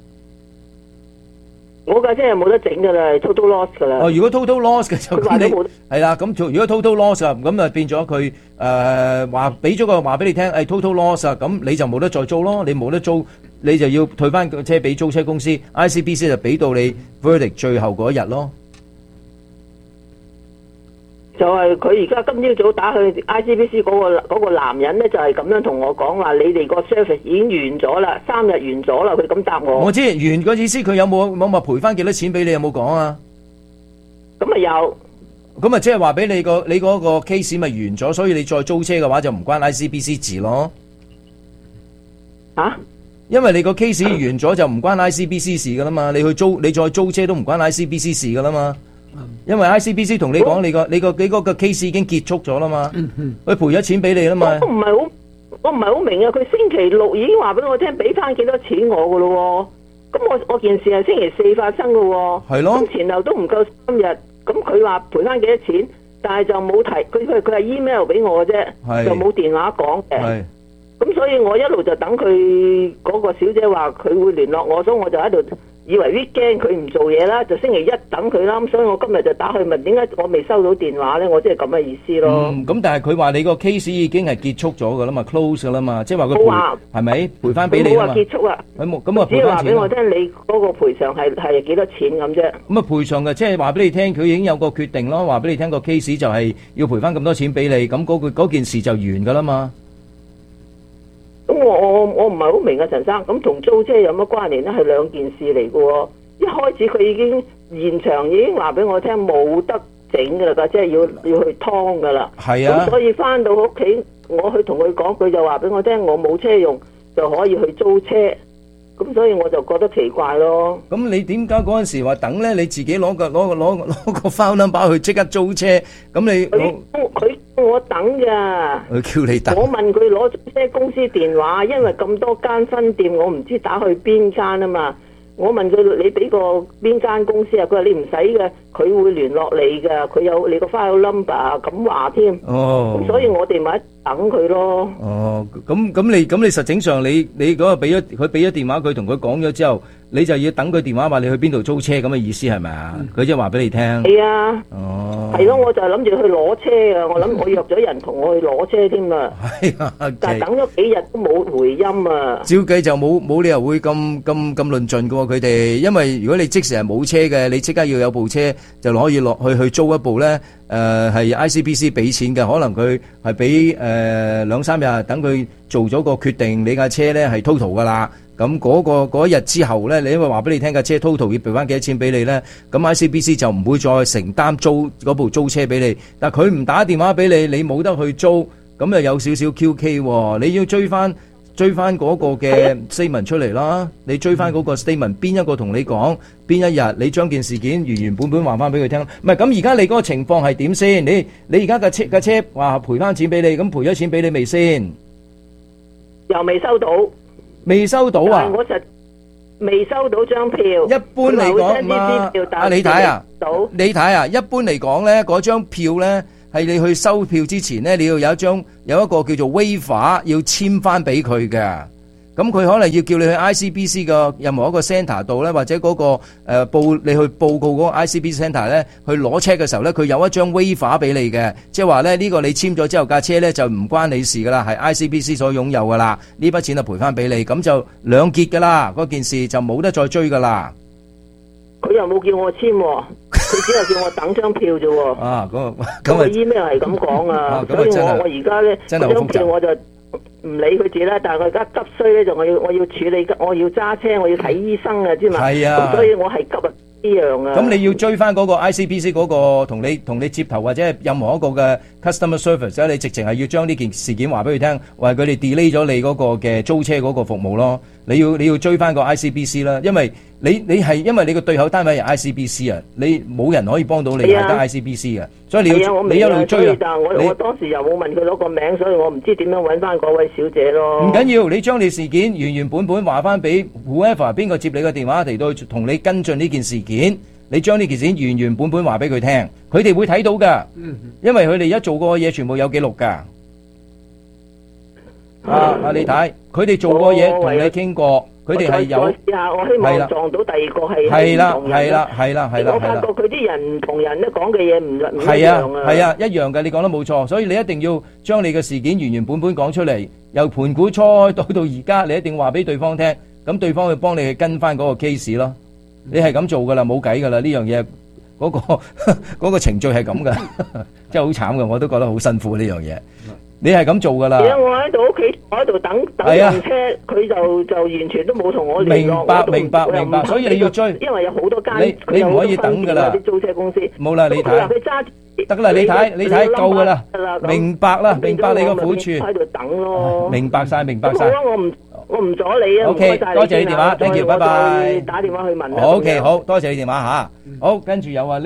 我架車係冇得整㗎啦 ，total loss 㗎啦。 哦，如果 total loss 嘅就咁你係啦，咁如果 total loss 啊，咁啊變咗佢誒話俾咗個話俾你聽，誒 total loss 啊，咁你就冇得再租咯，你冇得租，你就要退翻個車俾租車公司 ，I C B C 就俾到你 verdict 最後嗰一日咯。 就係佢而家今朝早打去 I C B C 嗰個嗰個男人咧，就係咁樣同我講話，你哋個 service 已經完咗啦，三日完咗啦，佢咁答我。 我知完個意思，佢有冇冇話賠翻幾多錢俾你？有冇講啊？ 咁啊有。 咁啊，即係話俾你個你嗰個 case 咪完咗，所以你再租車嘅話就唔關 I C B C 事咯。 啊？ 因為你個 case 完咗就唔關 I C B C 事噶啦嘛，你去租你再租車都唔關 I C B C 事噶啦嘛。因為 I C B C 同你講，你個你個你嗰個 case 已經結束咗啦嘛，佢賠咗錢俾你啦嘛。 我唔係好，我唔係好明啊！佢星期六已經話俾我聽，俾翻幾多錢我噶咯喎。咁我我件事係星期四發生噶喎。係咯。咁前後都唔夠三日，咁佢話賠翻幾多錢，但係就冇提，佢佢佢係 email 俾我嘅啫，就冇電話講嘅。係。咁所以我一路就等佢嗰個小姐話佢會聯絡我，所以我就喺度。以為 weekend 佢唔做嘢啦，就星期一等佢啦，咁所以我今日就打去問點解我未收到電話咧？我即係咁嘅意思咯。 嗯，咁但係佢話你個 case 已經係結束咗噶啦嘛 ，close 噶啦嘛，即係話佢賠係咪賠翻俾你啊嘛？ 冇話結束啊， 佢冇咁啊賠翻錢。 只係話俾我聽你嗰個賠償係係幾多錢咁啫。 咁啊賠償嘅，即係話俾你聽，佢已經有個決定咯，話俾你聽個 case 就係要賠翻咁多錢俾你，咁嗰個嗰件事就完噶啦嘛。 咁我我我唔係好明啊，陳生，咁同租車有乜關聯咧？係兩件事嚟嘅喎。一開始佢已經現場已經話俾我聽冇得整噶啦，即係要要去劏噶啦。係啊。咁所以翻到屋企，我去同佢講，佢就話俾我聽，我冇車用就可以去租車。咁所以我就覺得奇怪咯。咁你點解嗰陣時話等咧？你自己攞個攞個攞攞個 file number去即刻租車？咁你佢佢我等噶。 佢叫你等。 我問佢攞租車公司電話，因為咁多間分店，我唔知打去邊間啊嘛。我問佢你俾個邊間公司啊？佢話你唔使嘅，佢會聯絡你噶，佢有你個 file number 咁話添。哦，咁所以我哋咪等佢咯。 哦，咁咁你咁你實情上你你嗰個俾咗佢俾咗電話佢同佢講咗之後，你就要等佢電話話你去邊度租車咁嘅意思係咪啊？佢即係話俾你聽。係啊。哦。係咯，我就係諗住去攞車啊！我諗我約咗人同我去攞車添啊。係啊。但係等咗幾日都冇回音啊。照計就冇冇理由會咁咁咁論盡噶喎佢哋，因為如果你即時係冇車嘅，你即刻要有部車就可以落去去租一部咧。誒係 I C B C 俾錢嘅，可能佢係俾誒兩三日等佢做咗個決定，你架車咧係 total 噶啦。咁嗰個嗰一日之後咧，你因為話俾你聽架車 total 要賠翻幾多錢俾你咧，咁 I C B C 就唔會再承擔租嗰部租車俾你。但係佢唔打電話俾你，你冇得去租，咁又有少少 Q K 喎。你要追翻追翻嗰個嘅 statement 出嚟啦，你追翻嗰個 statement 邊一個同你講邊一日，你將件事件原原本本還翻俾佢聽。唔係咁而家你嗰個情況係點先？你你而家架車架車話賠翻錢俾你，咁賠咗錢俾你未先？ 又未收到。未收到啊！ 我實未收到張票。 一般嚟講嘛，阿李太啊，李太啊，一般嚟講咧，嗰張票咧係你去收票之前咧，你要有一張有一個叫做 waiver 要簽翻俾佢嘅。咁佢可能要叫你去 I C B C 嘅任何一個 centre 度咧，或者嗰個誒報你去報告嗰個 I C B C centre 咧，去攞車嘅時候咧，佢有一張 waiver 俾你嘅，即係話咧呢個你簽咗之後架車咧就唔關你事噶啦，係 I C B C 所擁有噶啦，呢筆錢就賠翻俾你，咁就兩結噶啦，嗰件事就冇得再追噶啦。 佢又冇叫我簽喎，佢只係叫我等張票啫喎。 啊，咁啊， 咁個 email 係咁講啊，所以我我而家咧張票我就唔理佢住啦，但係我而家急需咧就我要我要處理，我要揸車，我要睇醫生啊，知嘛？係啊，咁所以我係急啊。呢樣啊！ 咁你要追翻嗰個 I C B C 嗰個同你同你接頭或者係任何一個嘅 customer service 咧，你直情係要將呢件事件話俾佢聽，話佢哋 delay 咗你嗰個嘅租車嗰個服務咯。你要你要追翻個 I C B C 啦，因為你你係因為你個對口單位係 I C B C 啊，你冇人可以幫到你係得 I C B C 嘅，所以你要你一路追啊！ 但係我我當時又冇問佢攞個名，所以我唔知點樣揾翻嗰位小姐咯。 唔緊要，你將你事件原原本本話翻俾 whoever 邊個接你個電話嚟到同你跟進呢件事件。你將呢件事原原本本話俾佢聽，佢哋會睇到噶，因為佢哋而家做過嘅嘢全部有記錄噶。啊啊，你睇，佢哋做過嘢同你傾過，佢哋係有。 我試下，我希望撞到第二個係係啦係啦係啦係啦。 我發覺佢啲人唔同人咧講嘅嘢唔唔一係啊樣啊。 係啊，一樣嘅，你講得冇錯，所以你一定要將你嘅事件原原本本講出嚟，由盤古初到到而家，你一定話俾對方聽，咁對方會幫你去跟翻嗰個 case 咯。你係咁做噶啦，冇計噶啦，呢樣嘢嗰個嗰個程序係咁噶，真係好慘噶，我都覺得好辛苦呢樣嘢。你係咁做噶啦。 而家我喺度屋企，我喺度等等用車，佢就就完全都冇同我聯絡。 明白明白明白，所以你要追， 因為有好多間， 你你唔可以等噶啦。 啲租車公司冇啦，你睇。得啦，你睇你睇夠噶啦，明白啦，明白你個苦處。 喺度等咯。 明白晒，明白晒。 好啊，我唔。我唔阻你啊 ！OK，多謝你電話 ，thank you，拜拜。 打電話去問。 OK，好多謝你電話吓。好，跟住有啊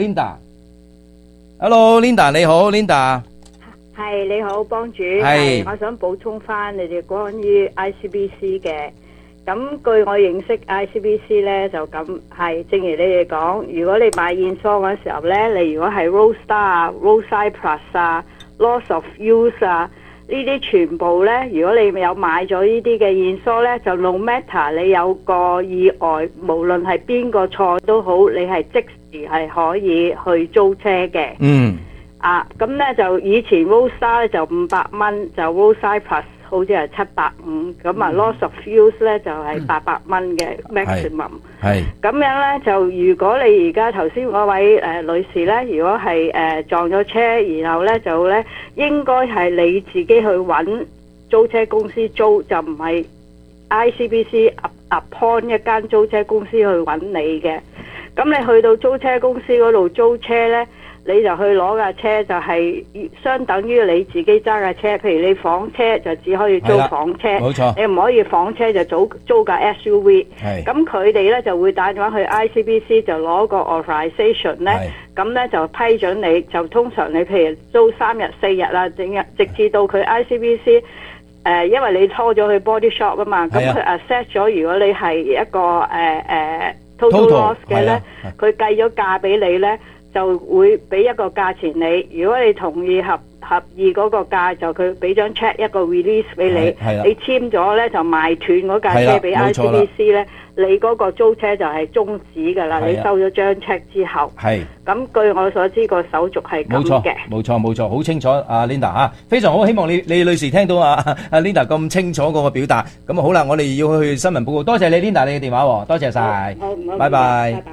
Linda。Hello，Linda 你好 ，Linda。 係你好，幫主。 係。 我想補充翻你哋關於 I C B C 嘅。咁據我認識 I C B C 咧，就咁係，正如你哋講，如果你買現貨嗰時候咧，你如果係 Roadstar 啊、Roadside Plus 啊、Loss of Use 啊。呢啲全部呢，如果你有買咗呢啲嘅現疏呢，就 no matter 你有個意外，無論係邊個錯都好，你係即時係可以去租車嘅。嗯。啊，咁呢就以前 Roadstar 就五百蚊，就 Roadside Plus 好似係七百五，咁啊 Loss of Use 呢就係八百蚊嘅 maximum。係。咁樣呢，就如果你而家頭先嗰位誒、呃、女士呢，如果係誒、呃、撞咗車，然後呢就呢應該係你自己去揾租車公司租，就唔係 I C B C appoint 一間租車公司去揾你嘅。咁你去到租車公司嗰度租車呢，你就去攞架車，就係相等於你自己揸架車。譬如你房車就只可以租房車，冇錯，你唔可以房車就租租架 S U V。係，咁佢哋咧就會打電話去 I C B C 就攞個 authorization 咧，咁咧就批准你。就通常你譬如租三日四日啦，整日直至到佢 I C B C 誒、呃，因為你拖咗去 body shop 啊嘛，咁佢 assess 咗，如果你係一個誒誒、呃呃、total loss 嘅咧，佢計咗價俾你咧。就會俾一個價錢你，如果你同意合合意嗰個價，就佢俾張 check 一個 release 俾你，你簽咗咧就賣斷嗰架車俾 I C B C 咧，你嗰個租車就係終止㗎啦。你收咗張 check 之後，係咁據我所知個手續係咁嘅。 冇錯冇錯，好清楚啊 Linda 啊，非常好，希望你你女士聽到啊啊 Linda 咁清楚嗰個表達。咁啊好啦，我哋要去新聞報告，多謝你 Linda 你嘅電話喎，多謝晒，拜拜。拜拜。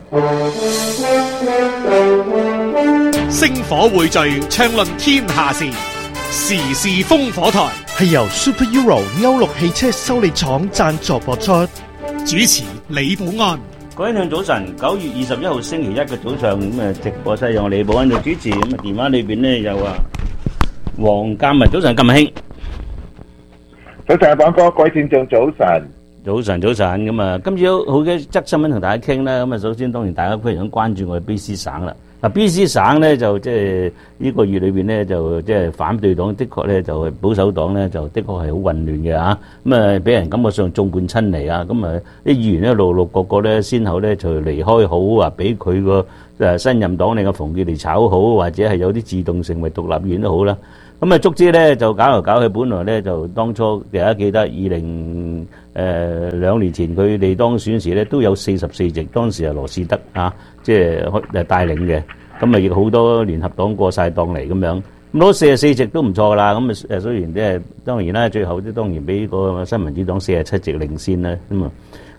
星火匯聚，暢論天下事，時事烽火台係由 Super Euro 歐陸汽車修理廠贊助播出，主持李寶安。 各位聽眾早晨，九月二十一號星期一嘅早上咁啊，直播室由李寶安做主持，咁啊電話裏邊呢有啊黃鑑文，早晨鑑文兄， 早晨阿榜哥，各位聽眾早晨。 早晨，早晨咁啊！今朝好嘅則新聞同大家傾啦。咁啊，首先當然大家非常關注我哋 B C 省啦。嗱 ，B C 省咧就即係呢個月裏邊咧就即係反對黨的確咧就係保守黨咧就的確係好混亂嘅嚇。咁啊，俾人感覺上眾叛親離啊！咁啊，啲議員咧陸陸個個咧先後咧就離開好，話俾佢個誒新任黨領嘅馮傑嚟炒好，或者係有啲自動成為獨立議員都好啦。咁啊，足之咧就搞嚟搞去，本來咧就當初大家記得二零誒兩年前佢哋當選時咧都有四十四席，當時係羅士德啊，即係誒帶領嘅。咁啊，亦好多聯合黨過晒檔嚟咁樣，咁攞四十四席都唔錯噶啦。咁啊誒，雖然即係當然啦，最後都當然俾個新民主黨四十七席領先啦。咁啊，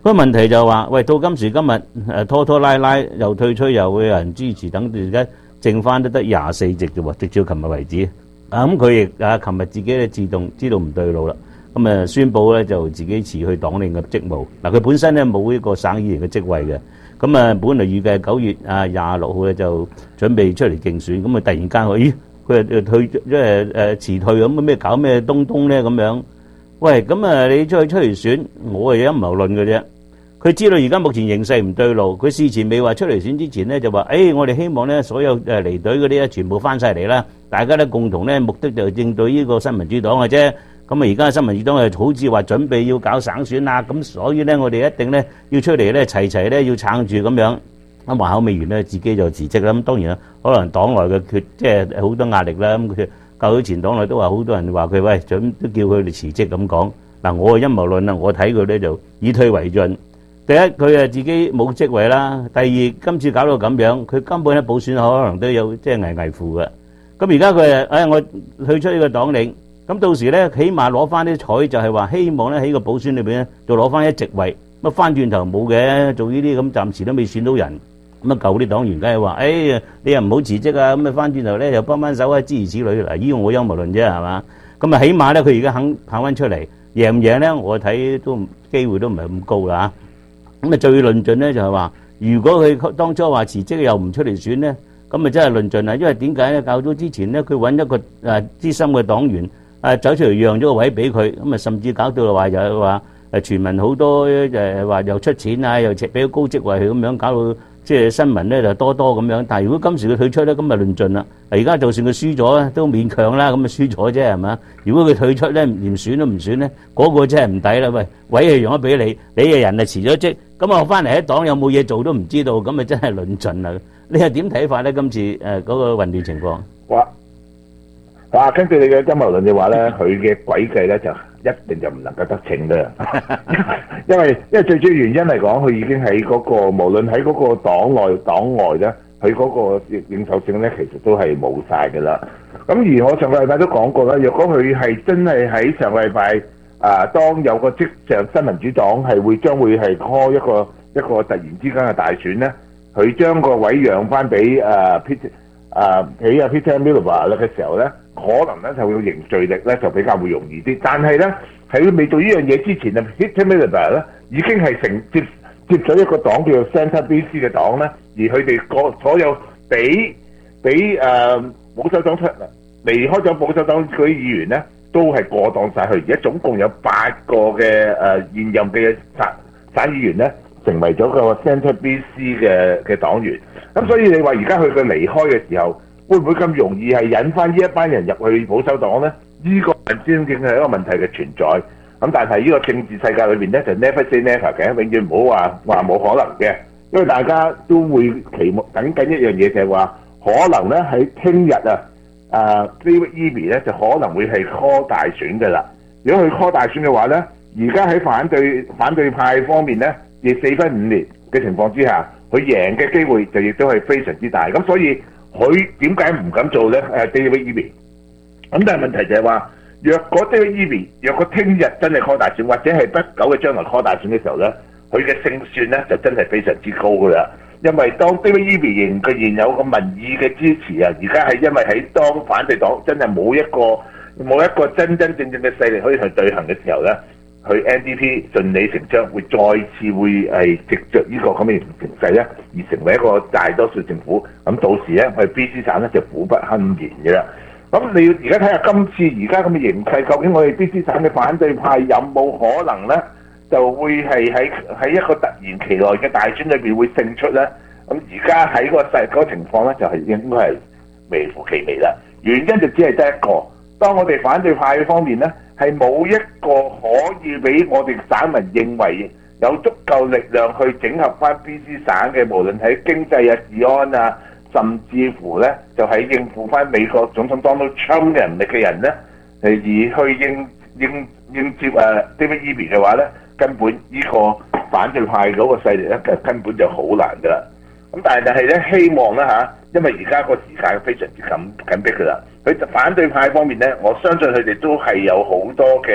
個問題就話，喂，到今時今日誒拖拖拉拉又退出，又會有人支持，等到而家剩翻都得廿四席啫喎，直至琴日為止。啊咁佢亦啊，琴日自己咧自動知道唔對路啦，咁啊宣佈咧就自己辭去黨領嘅職務。嗱，佢本身咧冇呢個省議員嘅職位嘅，咁啊本來預計九月啊廿六號咧就準備出嚟競選，咁啊突然間佢咦佢誒退即係誒辭退咁咩搞咩東東咧咁樣？喂，咁啊你出去出嚟選，我係陰謀論嘅啫。佢知道而家目前形勢唔對路，佢事前未話出嚟選之前咧就話，誒、哎、我哋希望咧所有誒離隊嗰啲咧全部翻晒嚟啦，大家咧共同咧目的就應對呢個新民主黨嘅啫。咁啊而家新民主黨係好似話準備要搞省選啦，咁所以咧我哋一定咧要出嚟咧齊齊咧要撐住咁樣。咁話口未完咧，自己就辭職啦。咁當然啦，可能黨內嘅決即係好多壓力啦。咁佢較早前黨內都話好多人話佢喂，準都叫佢哋辭職咁講。嗱，我嘅陰謀論啊，我睇佢咧就以退為進。第一，佢啊自己冇職位啦；第二，今次搞到咁樣，佢根本喺補選可能都有即係危危乎嘅。咁而家佢誒，誒我退出呢個黨領，咁到時咧起碼攞翻啲彩，就係話希望咧喺個補選裏邊咧，就攞翻一席位。乜翻轉頭冇嘅，做呢啲咁暫時都未選到人。咁啊舊啲黨員梗係話，誒你又唔好辭職啊！咁啊翻轉頭咧又幫翻手啊，諸如此類。嗱，依個我陰謀論啫，係嘛？咁啊起碼咧佢而家肯跑翻出嚟，贏唔贏咧？我睇都機會都唔係咁高啦嚇。咁啊最論盡咧就係話，如果佢當初話辭職又唔出嚟選咧，咁啊真係論盡啦。因為點解咧？較早之前咧，佢揾一個誒資深嘅黨員誒走出嚟讓咗個位俾佢，咁啊甚至搞到話又話誒傳聞好多誒話又出錢啊，又俾個高職位佢咁樣，搞到即係新聞咧就多多咁樣。但係如果今時佢退出咧，咁咪論盡啦。而家就算佢輸咗咧，都勉強啦，咁咪輸咗啫係嘛？如果佢退出咧，連選都唔選咧，嗰個真係唔抵啦。喂，位係讓咗俾你，你嘅人係辭咗職，咁我翻嚟喺黨有冇嘢做都唔知道，咁咪真係論盡啦。你係點睇法咧？今次誒嗰個混亂情況？ 哇！啊，根據你嘅陰謀論嘅話咧，佢嘅詭計咧就一定就唔能夠得逞嘅，因為因為最主要原因嚟講，佢已經喺嗰個無論喺嗰個黨內黨外咧，佢嗰個認受性咧其實都係冇晒㗎啦。咁而我上個禮拜都講過啦，若果佢係真係喺上個禮拜啊，當有個跡象新民主黨係會將會係開一個一個突然之間嘅大選咧，佢將個位讓翻俾誒 Peter 誒俾阿 Peter Miliband 嘅時候咧，可能咧就會凝聚力咧就比較會容易啲。但係咧喺未做呢樣嘢之前啊 Peter Miliband 咧已經係承接接咗一個黨叫做 Centre B C 嘅黨咧，而佢哋個所有俾俾誒保守黨出離開咗保守黨嗰啲議員咧，都係過檔晒去。而家總共有八個嘅誒、呃、現任嘅省省議員咧，成為咗個 Centre B C 嘅嘅黨員。咁所以你話而家佢嘅離開嘅時候，會唔會咁容易係引翻呢一班人入去保守黨咧？呢、這個先正係一個問題嘅存在。咁但係呢個政治世界裏邊咧，就 never say never 嘅，永遠唔好話話冇可能嘅，因為大家都會期望等緊一樣嘢，就係話可能咧喺聽日啊，啊 David Eby 咧就可能會係 call 大選嘅啦。如果佢 call 大選嘅話咧，而家喺反對反對派方面咧，亦四分五裂嘅情況之下，佢贏嘅機會就亦都係非常之大。咁所以佢點解唔敢做咧？誒 David Eby，咁但係問題就係話，若果 David Eby 若果聽日真係 call 大選，或者係不久嘅將來 call 大選嘅時候咧，佢嘅勝算咧就真係非常之高噶啦。因為當 David Eby 仍佢現有個民意嘅支持啊，而家係因為喺當反對黨真係冇一個冇一個真真正正嘅勢力可以去對行嘅時候咧，佢 N D P 順理成章會再次會係藉着呢個咁嘅形勢咧，而成為一個大多數政府。咁到時咧，我哋 B C 省咧就苦不堪言嘅啦。咁你要而家睇下今次而家咁嘅形勢，究竟我哋 B C 省嘅反對派有冇可能咧，就會係喺喺一個突然其來嘅大選裏邊會勝出咧？咁而家喺個勢嗰個情況咧，就係應該係微乎其微啦。原因就只係得一個，當我哋反對派方面咧，係冇一個可以俾我哋省民認為有足夠力量去整合翻 B C 省嘅，無論喺經濟啊、治安啊，甚至乎咧就係應付翻美國總統 Donald Trump 嘅能力嘅人咧，而去應應應接誒 David Eby 嘅話咧，根本呢個反對派嗰個勢力咧，根本就好難噶啦。咁但係就係咧，希望啦嚇，因為而家個時間非常之緊緊迫噶啦。佢反對派方面咧，我相信佢哋都係有好多嘅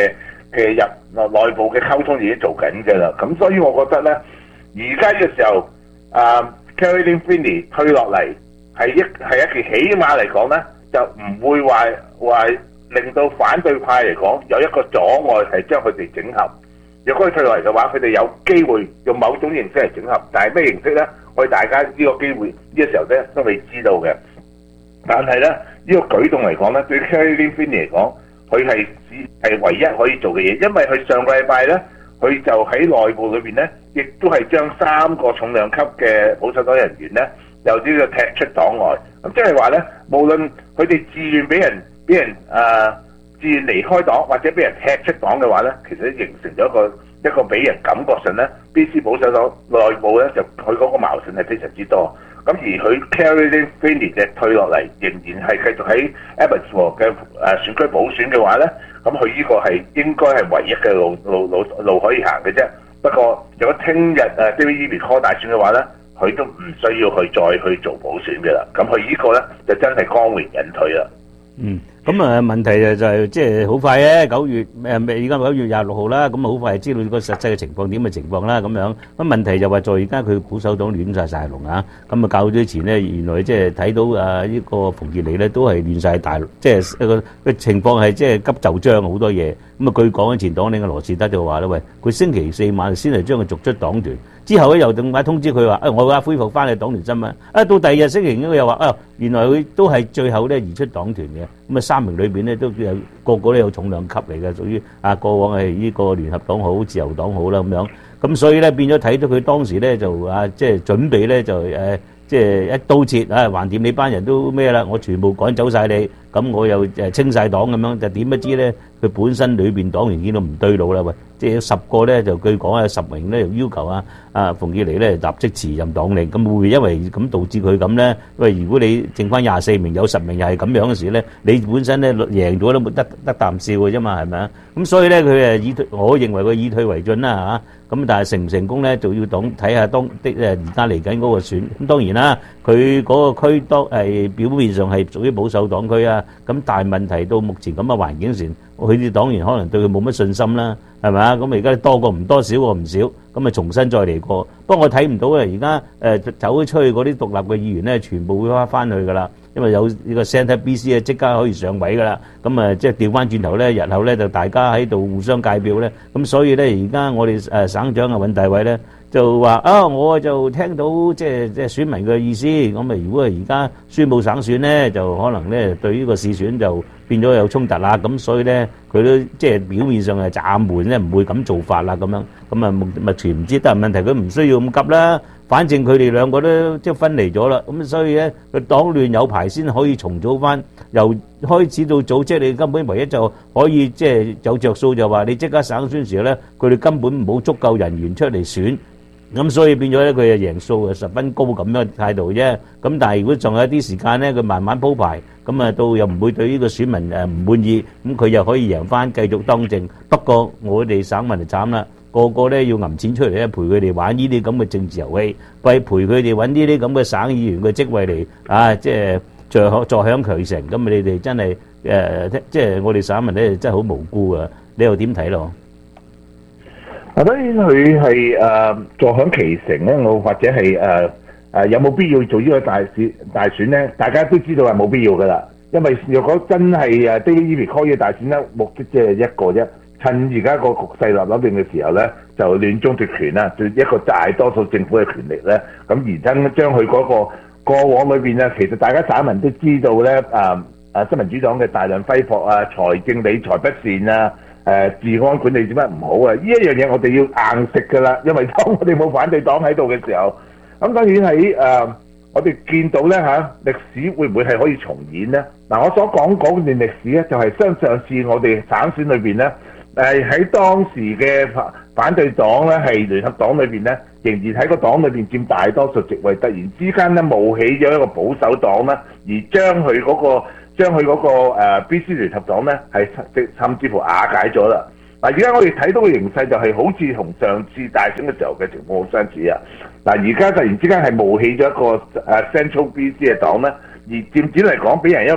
嘅入內部嘅溝通已經做緊嘅啦。咁所以我覺得咧，而家嘅時候啊 Caroline Finney 退落嚟係一係一件起碼嚟講咧，就唔會話話令到反對派嚟講有一個阻礙係將佢哋整合。如果佢退落嚟嘅話，佢哋有機會用某種形式嚟整合，但係咩形式咧？我哋大家呢個機會呢、呢個時候咧都未知道嘅。但係咧呢、呢個舉動嚟講咧，對 Caroline Finney 嚟講，佢係係唯一可以做嘅嘢，因為佢上個禮拜咧，佢就喺內部裏邊咧，亦都係將三個重量級嘅保守黨人員咧，由呢個踢出黨外。咁即係話咧，無論佢哋自願俾人俾人誒、呃、自願離開黨，或者俾人踢出黨嘅話咧，其實都形成咗一個一個俾人感覺上咧 ，B C 保守黨內部咧就佢嗰個矛盾係非常之多。咁而佢 Caroline Finney 嘅退落嚟，仍然係繼續喺 Abbotsford 嘅誒選區補選嘅話咧，咁佢呢個係應該係唯一嘅路路路路可以行嘅啫。不過如果聽日誒 David Eby call 大選嘅話咧，佢都唔需要去再去做補選嘅啦。咁佢呢個咧就真係光榮引退啦。 嗯，咁啊問題就就係即係好快咧，九月誒而家九月廿六號啦，咁啊好快知道個實際嘅情況點嘅情況啦，咁樣。咁問題就話在而家佢保守黨亂曬晒龍啊，咁啊較早前咧，原來即係睇到啊呢個馮傑尼咧都係亂曬大，即係一個個情況係即係急就章好多嘢。咁啊據講前黨領嘅羅士德就話咧，喂，佢星期四晚先係將佢逐出黨團。之後咧又點解通知佢話，誒我而家恢復翻去黨團身份，啊到第二日星期五佢又話，啊原來佢都係最後咧移出黨團嘅，咁啊三名裏邊咧都有個個都有重量級嚟嘅，屬於啊過往係呢個聯合黨好、自由黨好啦咁樣，咁所以咧變咗睇到佢當時咧就啊即係準備咧就誒即係一刀切啊，橫掂你班人都咩啦，我全部趕走晒你，咁我又誒清晒黨咁樣，就點不知咧佢本身裏邊黨員見到唔對路啦喂。即係有十個咧，就據講啊，十名咧要求啊，啊馮傑尼咧立即辭任黨領，咁會唔會因為咁導致佢咁咧？喂，如果你剩翻廿四名，有十名又係咁樣嘅時咧，你本身咧贏咗都冇得得啖笑嘅啫嘛，係咪啊？咁所以咧，佢誒以退，我認為佢以退為進啦嚇。咁但係成唔成功咧，就要當睇下當的誒而家嚟緊嗰個選。咁當然啦，佢嗰個區當係表面上係屬於保守黨區啊，咁但係問題到目前咁嘅環境時，佢啲黨員可能對佢冇乜信心啦。係咪啊？咁而家多過唔多，少過唔少，咁啊重新再嚟過。不過我睇唔到咧，而家誒走咗出去嗰啲獨立嘅議員咧，全部會翻翻去噶啦，因為有呢個 Centre B C 啊，即刻可以上位噶啦。咁啊，即係調翻轉頭咧，日後咧就大家喺度互相界票咧。咁所以咧，而家我哋誒省長啊尹大偉咧就話啊，我就聽到即係即係選民嘅意思。咁啊，如果係而家宣佈省選咧，就可能咧對呢個市選就變咗有衝突啦。咁所以咧，佢都即係表面上係暫緩咧，唔會咁做法啦。咁樣咁啊，目前唔知得問題，佢唔需要咁急啦。反正佢哋兩個都即係分離咗啦。咁所以咧，佢黨亂有排先可以重組翻，由開始到組織，你根本唯一就可以即係有着數，就話你即刻省選時咧，佢哋根本冇足夠人員出嚟選。咁所以變咗咧，佢嘅贏數係十分高咁樣態度啫。咁但係如果仲有一啲時間咧，佢慢慢鋪排，咁啊到又唔會對呢個選民誒唔滿意，咁佢又可以贏翻，繼續當政。不過我哋省民就慘啦，個個咧要揞錢出嚟咧陪佢哋玩呢啲咁嘅政治遊戲，為陪佢哋揾呢啲咁嘅省議員嘅職位嚟啊，即係坐享坐享其成。咁你哋真係誒，即係我哋省民咧真係好無辜啊！你又點睇咯？ 啊，當然佢係誒坐享其成咧，我或者係誒誒有冇必要做呢個大選大選咧？大家都知道係冇必要噶啦，因為若果真係誒 David Eby call 呢個大選咧，目的即係一個啫，趁而家個局勢立立亂嘅時候咧，就亂中奪權啦，對一個大多數政府嘅權力咧，咁而真將佢嗰個過往裏邊咧，其實大家省民都知道咧，誒誒新民主黨嘅大量揮霍啊，財政理財不善啊。誒、呃、治安管理點解唔好啊？呢一樣嘢我哋要硬食㗎啦，因為當我哋冇反對黨喺度嘅時候，咁當然喺誒、呃、我哋見到咧嚇歷史會唔會係可以重演咧？嗱、啊，我所講嗰段歷史咧，就係、是、相上次我哋省選裏邊咧，誒、呃、喺當時嘅反對黨咧係聯合黨裏邊咧，仍然喺個黨裏邊佔大多數席位，突然之間咧冒起咗一個保守黨啦，而將佢嗰、那個。將佢嗰個誒 B C 聯合黨咧係甚至乎瓦解咗啦。嗱，而家我哋睇到嘅形勢就係好似同上次大選嘅時候嘅情況好相似啊。嗱，而家突然之間係冒起咗一個誒 Central B C 嘅黨咧，而漸漸嚟講俾人一